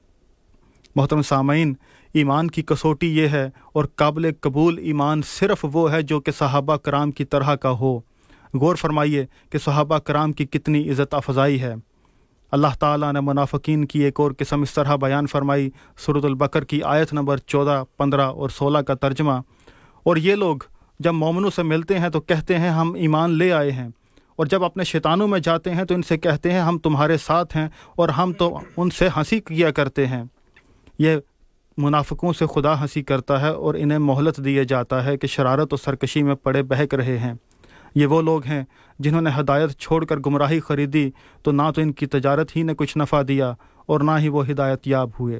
محترم سامعین، ایمان کی کسوٹی یہ ہے اور قابل قبول ایمان صرف وہ ہے جو کہ صحابہ کرام کی طرح کا ہو۔ غور فرمائیے کہ صحابہ کرام کی کتنی عزت افزائی ہے۔ اللہ تعالیٰ نے منافقین کی ایک اور قسم اس طرح بیان فرمائی، سورۃ البقرہ کی آیت نمبر 14، 15 اور 16 کا ترجمہ، اور یہ لوگ جب مومنوں سے ملتے ہیں تو کہتے ہیں ہم ایمان لے آئے ہیں، اور جب اپنے شیطانوں میں جاتے ہیں تو ان سے کہتے ہیں ہم تمہارے ساتھ ہیں اور ہم تو ان سے ہنسی کیا کرتے ہیں۔ یہ منافقوں سے خدا ہنسی کرتا ہے اور انہیں مہلت دیے جاتا ہے کہ شرارت و سرکشی میں پڑے بہک رہے ہیں۔ یہ وہ لوگ ہیں جنہوں نے ہدایت چھوڑ کر گمراہی خریدی تو نہ تو ان کی تجارت ہی نے کچھ نفع دیا اور نہ ہی وہ ہدایت یاب ہوئے۔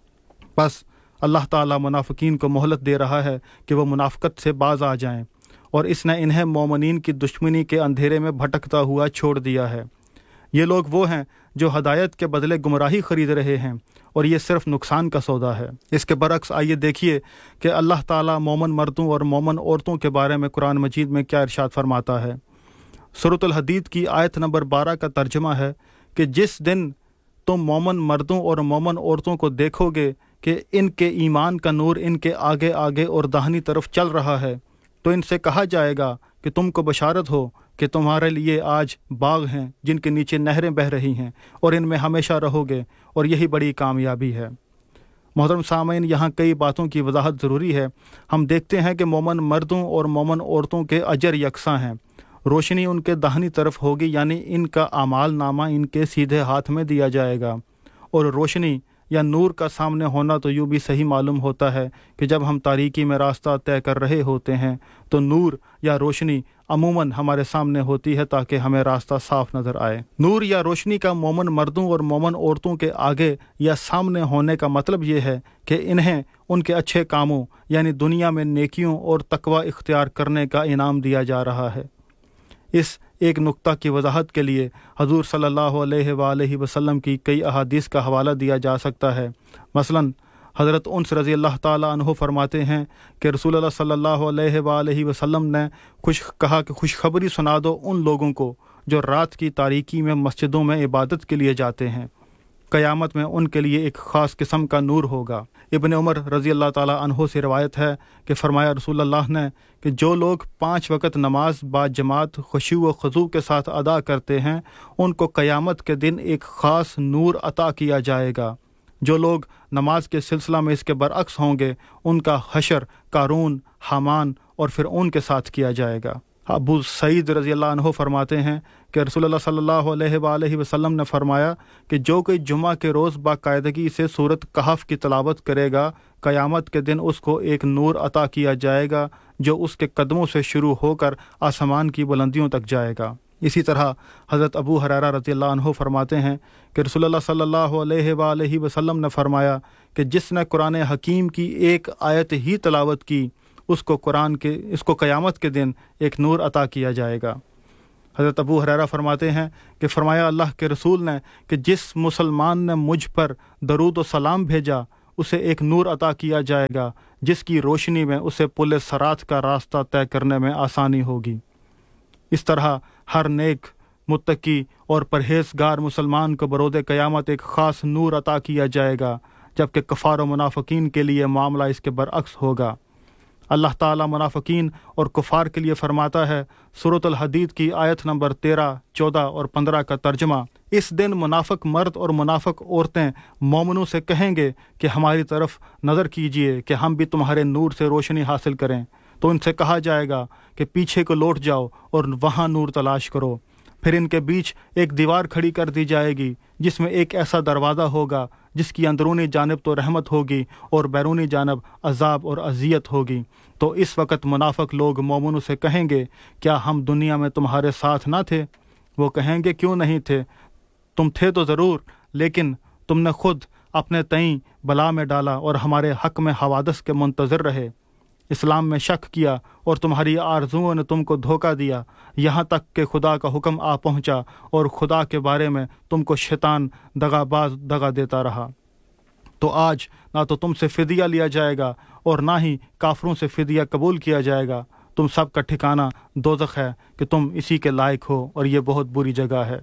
بس اللہ تعالیٰ منافقین کو مہلت دے رہا ہے کہ وہ منافقت سے باز آ جائیں، اور اس نے انہیں مومنین کی دشمنی کے اندھیرے میں بھٹکتا ہوا چھوڑ دیا ہے۔ یہ لوگ وہ ہیں جو ہدایت کے بدلے گمراہی خرید رہے ہیں، اور یہ صرف نقصان کا سودا ہے۔ اس کے برعکس آئیے دیکھیے کہ اللہ تعالیٰ مومن مردوں اور مومن عورتوں کے بارے میں قرآن مجید میں کیا ارشاد فرماتا ہے۔ سورۃ الحدید کی آیت نمبر 12 کا ترجمہ ہے کہ جس دن تم مومن مردوں اور مومن عورتوں کو دیکھو گے کہ ان کے ایمان کا نور ان کے آگے آگے اور داہنی طرف چل رہا ہے تو ان سے کہا جائے گا کہ تم کو بشارت ہو کہ تمہارے لیے آج باغ ہیں جن کے نیچے نہریں بہہ رہی ہیں اور ان میں ہمیشہ رہو گے، اور یہی بڑی کامیابی ہے۔ محترم سامعین، یہاں کئی باتوں کی وضاحت ضروری ہے۔ ہم دیکھتے ہیں کہ مومن مردوں اور مومن عورتوں کے اجر یکساں ہیں۔ روشنی ان کے داہنی طرف ہوگی، یعنی ان کا اعمال نامہ ان کے سیدھے ہاتھ میں دیا جائے گا، اور روشنی یا نور کا سامنے ہونا تو یوں بھی صحیح معلوم ہوتا ہے کہ جب ہم تاریکی میں راستہ طے کر رہے ہوتے ہیں تو نور یا روشنی عموماً ہمارے سامنے ہوتی ہے تاکہ ہمیں راستہ صاف نظر آئے۔ نور یا روشنی کا مومن مردوں اور مومن عورتوں کے آگے یا سامنے ہونے کا مطلب یہ ہے کہ انہیں ان کے اچھے کاموں یعنی دنیا میں نیکیوں اور تقوی اختیار کرنے کا انعام دیا جا رہا ہے۔ اس ایک نقطہ کی وضاحت کے لیے حضور صلی اللہ علیہ وآلہ وسلم کی کئی احادیث کا حوالہ دیا جا سکتا ہے۔ مثلاً حضرت انس رضی اللہ تعالیٰ عنہ فرماتے ہیں کہ رسول اللہ صلی اللہ علیہ وآلہ وسلم نے کہا کہ خوشخبری سنا دو ان لوگوں کو جو رات کی تاریکی میں مسجدوں میں عبادت کے لیے جاتے ہیں، قیامت میں ان کے لیے ایک خاص قسم کا نور ہوگا۔ ابن عمر رضی اللہ تعالیٰ عنہ سے روایت ہے کہ فرمایا رسول اللہ نے کہ جو لوگ 5 وقت نماز با جماعت خشوع و خضوع کے ساتھ ادا کرتے ہیں ان کو قیامت کے دن ایک خاص نور عطا کیا جائے گا۔ جو لوگ نماز کے سلسلہ میں اس کے برعکس ہوں گے ان کا حشر قارون، حامان اور فرعون کے ساتھ کیا جائے گا۔ ابو سعید رضی اللہ عنہ فرماتے ہیں کہ رسول اللہ صلی اللہ علیہ وآلہ وسلم نے فرمایا کہ جو کوئی جمعہ کے روز باقاعدگی سے سورۃ کہف کی تلاوت کرے گا، قیامت کے دن اس کو ایک نور عطا کیا جائے گا جو اس کے قدموں سے شروع ہو کر آسمان کی بلندیوں تک جائے گا۔ اسی طرح حضرت ابو ہریرہ رضی اللہ عنہ فرماتے ہیں کہ رسول اللہ صلی اللہ علیہ وآلہ وسلم نے فرمایا کہ جس نے قرآن حکیم کی ایک آیت ہی تلاوت کی اس کو قیامت کے دن ایک نور عطا کیا جائے گا۔ حضرت ابو ہریرہ فرماتے ہیں کہ فرمایا اللہ کے رسول نے کہ جس مسلمان نے مجھ پر درود و سلام بھیجا اسے ایک نور عطا کیا جائے گا جس کی روشنی میں اسے پل صراط کا راستہ طے کرنے میں آسانی ہوگی۔ اس طرح ہر نیک، متقی اور پرہیزگار مسلمان کو برود قیامت ایک خاص نور عطا کیا جائے گا، جبکہ کفار و منافقین کے لیے معاملہ اس کے برعکس ہوگا۔ اللہ تعالیٰ منافقین اور کفار کے لیے فرماتا ہے، سورۃ الحدید کی آیت نمبر 13، 14 اور 15 کا ترجمہ، اس دن منافق مرد اور منافق عورتیں مومنوں سے کہیں گے کہ ہماری طرف نظر کیجئے کہ ہم بھی تمہارے نور سے روشنی حاصل کریں، تو ان سے کہا جائے گا کہ پیچھے کو لوٹ جاؤ اور وہاں نور تلاش کرو۔ پھر ان کے بیچ ایک دیوار کھڑی کر دی جائے گی جس میں ایک ایسا دروازہ ہوگا جس کی اندرونی جانب تو رحمت ہوگی اور بیرونی جانب عذاب اور اذیت ہوگی۔ تو اس وقت منافق لوگ مومنوں سے کہیں گے، کیا ہم دنیا میں تمہارے ساتھ نہ تھے؟ وہ کہیں گے، کیوں نہیں تھے؟ تم تھے تو ضرور، لیکن تم نے خود اپنے تئیں بلا میں ڈالا اور ہمارے حق میں حوادث کے منتظر رہے، اسلام میں شک کیا اور تمہاری آرزوؤں نے تم کو دھوکہ دیا، یہاں تک کہ خدا کا حکم آ پہنچا اور خدا کے بارے میں تم کو شیطان دغا باز دغا دیتا رہا۔ تو آج نہ تو تم سے فدیہ لیا جائے گا اور نہ ہی کافروں سے فدیہ قبول کیا جائے گا، تم سب کا ٹھکانہ دوزخ ہے کہ تم اسی کے لائق ہو اور یہ بہت بری جگہ ہے۔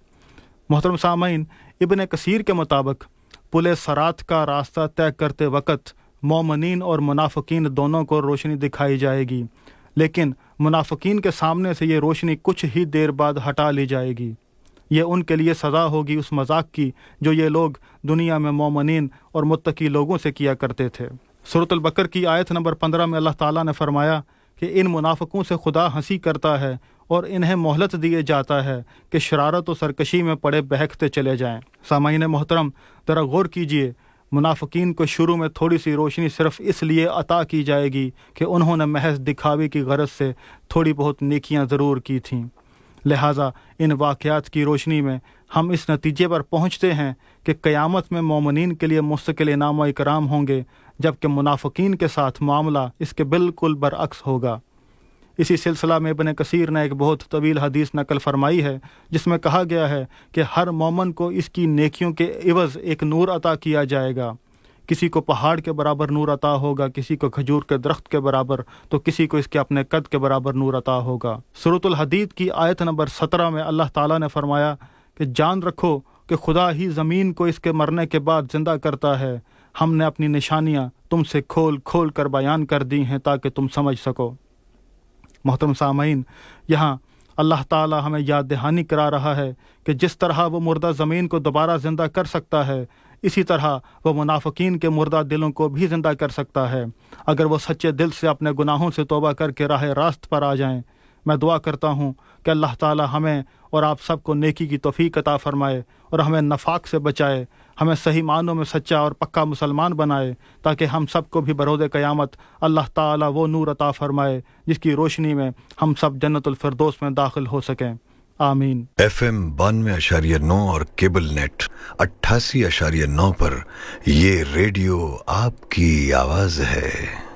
محترم سامعین، ابن کثیر کے مطابق پل صراط کا راستہ طے کرتے وقت مومنین اور منافقین دونوں کو روشنی دکھائی جائے گی، لیکن منافقین کے سامنے سے یہ روشنی کچھ ہی دیر بعد ہٹا لی جائے گی۔ یہ ان کے لیے سزا ہوگی اس مذاق کی جو یہ لوگ دنیا میں مومنین اور متقی لوگوں سے کیا کرتے تھے۔ سورۃ البقرہ کی آیت نمبر 15 میں اللہ تعالیٰ نے فرمایا کہ ان منافقوں سے خدا ہنسی کرتا ہے اور انہیں مہلت دیے جاتا ہے کہ شرارت و سرکشی میں پڑے بہکتے چلے جائیں۔ سامعین محترم، ذرا غور کیجئے، منافقین کو شروع میں تھوڑی سی روشنی صرف اس لیے عطا کی جائے گی کہ انہوں نے محض دکھاوے کی غرض سے تھوڑی بہت نیکیاں ضرور کی تھیں۔ لہٰذا ان واقعات کی روشنی میں ہم اس نتیجے پر پہنچتے ہیں کہ قیامت میں مومنین کے لیے مستقل انعام و اکرام ہوں گے، جبکہ منافقین کے ساتھ معاملہ اس کے بالکل برعکس ہوگا۔ اسی سلسلہ میں ابن کثیر نے ایک بہت طویل حدیث نقل فرمائی ہے جس میں کہا گیا ہے کہ ہر مومن کو اس کی نیکیوں کے عوض ایک نور عطا کیا جائے گا۔ کسی کو پہاڑ کے برابر نور عطا ہوگا، کسی کو کھجور کے درخت کے برابر، تو کسی کو اس کے اپنے قد کے برابر نور عطا ہوگا۔ سورۃ الحدید کی آیت نمبر 17 میں اللہ تعالیٰ نے فرمایا کہ جان رکھو کہ خدا ہی زمین کو اس کے مرنے کے بعد زندہ کرتا ہے، ہم نے اپنی نشانیاں تم سے کھول کھول کر بیان کر دی ہیں تاکہ تم سمجھ سکو۔ محترم سامعین، یہاں اللہ تعالیٰ ہمیں یاد دہانی کرا رہا ہے کہ جس طرح وہ مردہ زمین کو دوبارہ زندہ کر سکتا ہے، اسی طرح وہ منافقین کے مردہ دلوں کو بھی زندہ کر سکتا ہے اگر وہ سچے دل سے اپنے گناہوں سے توبہ کر کے راہ راست پر آ جائیں۔ میں دعا کرتا ہوں کہ اللہ تعالیٰ ہمیں اور آپ سب کو نیکی کی توفیق عطا فرمائے اور ہمیں نفاق سے بچائے، ہمیں صحیح معنوں میں سچا اور پکا مسلمان بنائے، تاکہ ہم سب کو بھی برود قیامت اللہ تعالیٰ وہ نور عطا فرمائے جس کی روشنی میں ہم سب جنت الفردوس میں داخل ہو سکیں۔ آمین۔ FM 92.9 اور کیبل نیٹ 88.9 پر یہ ریڈیو آپ کی آواز ہے۔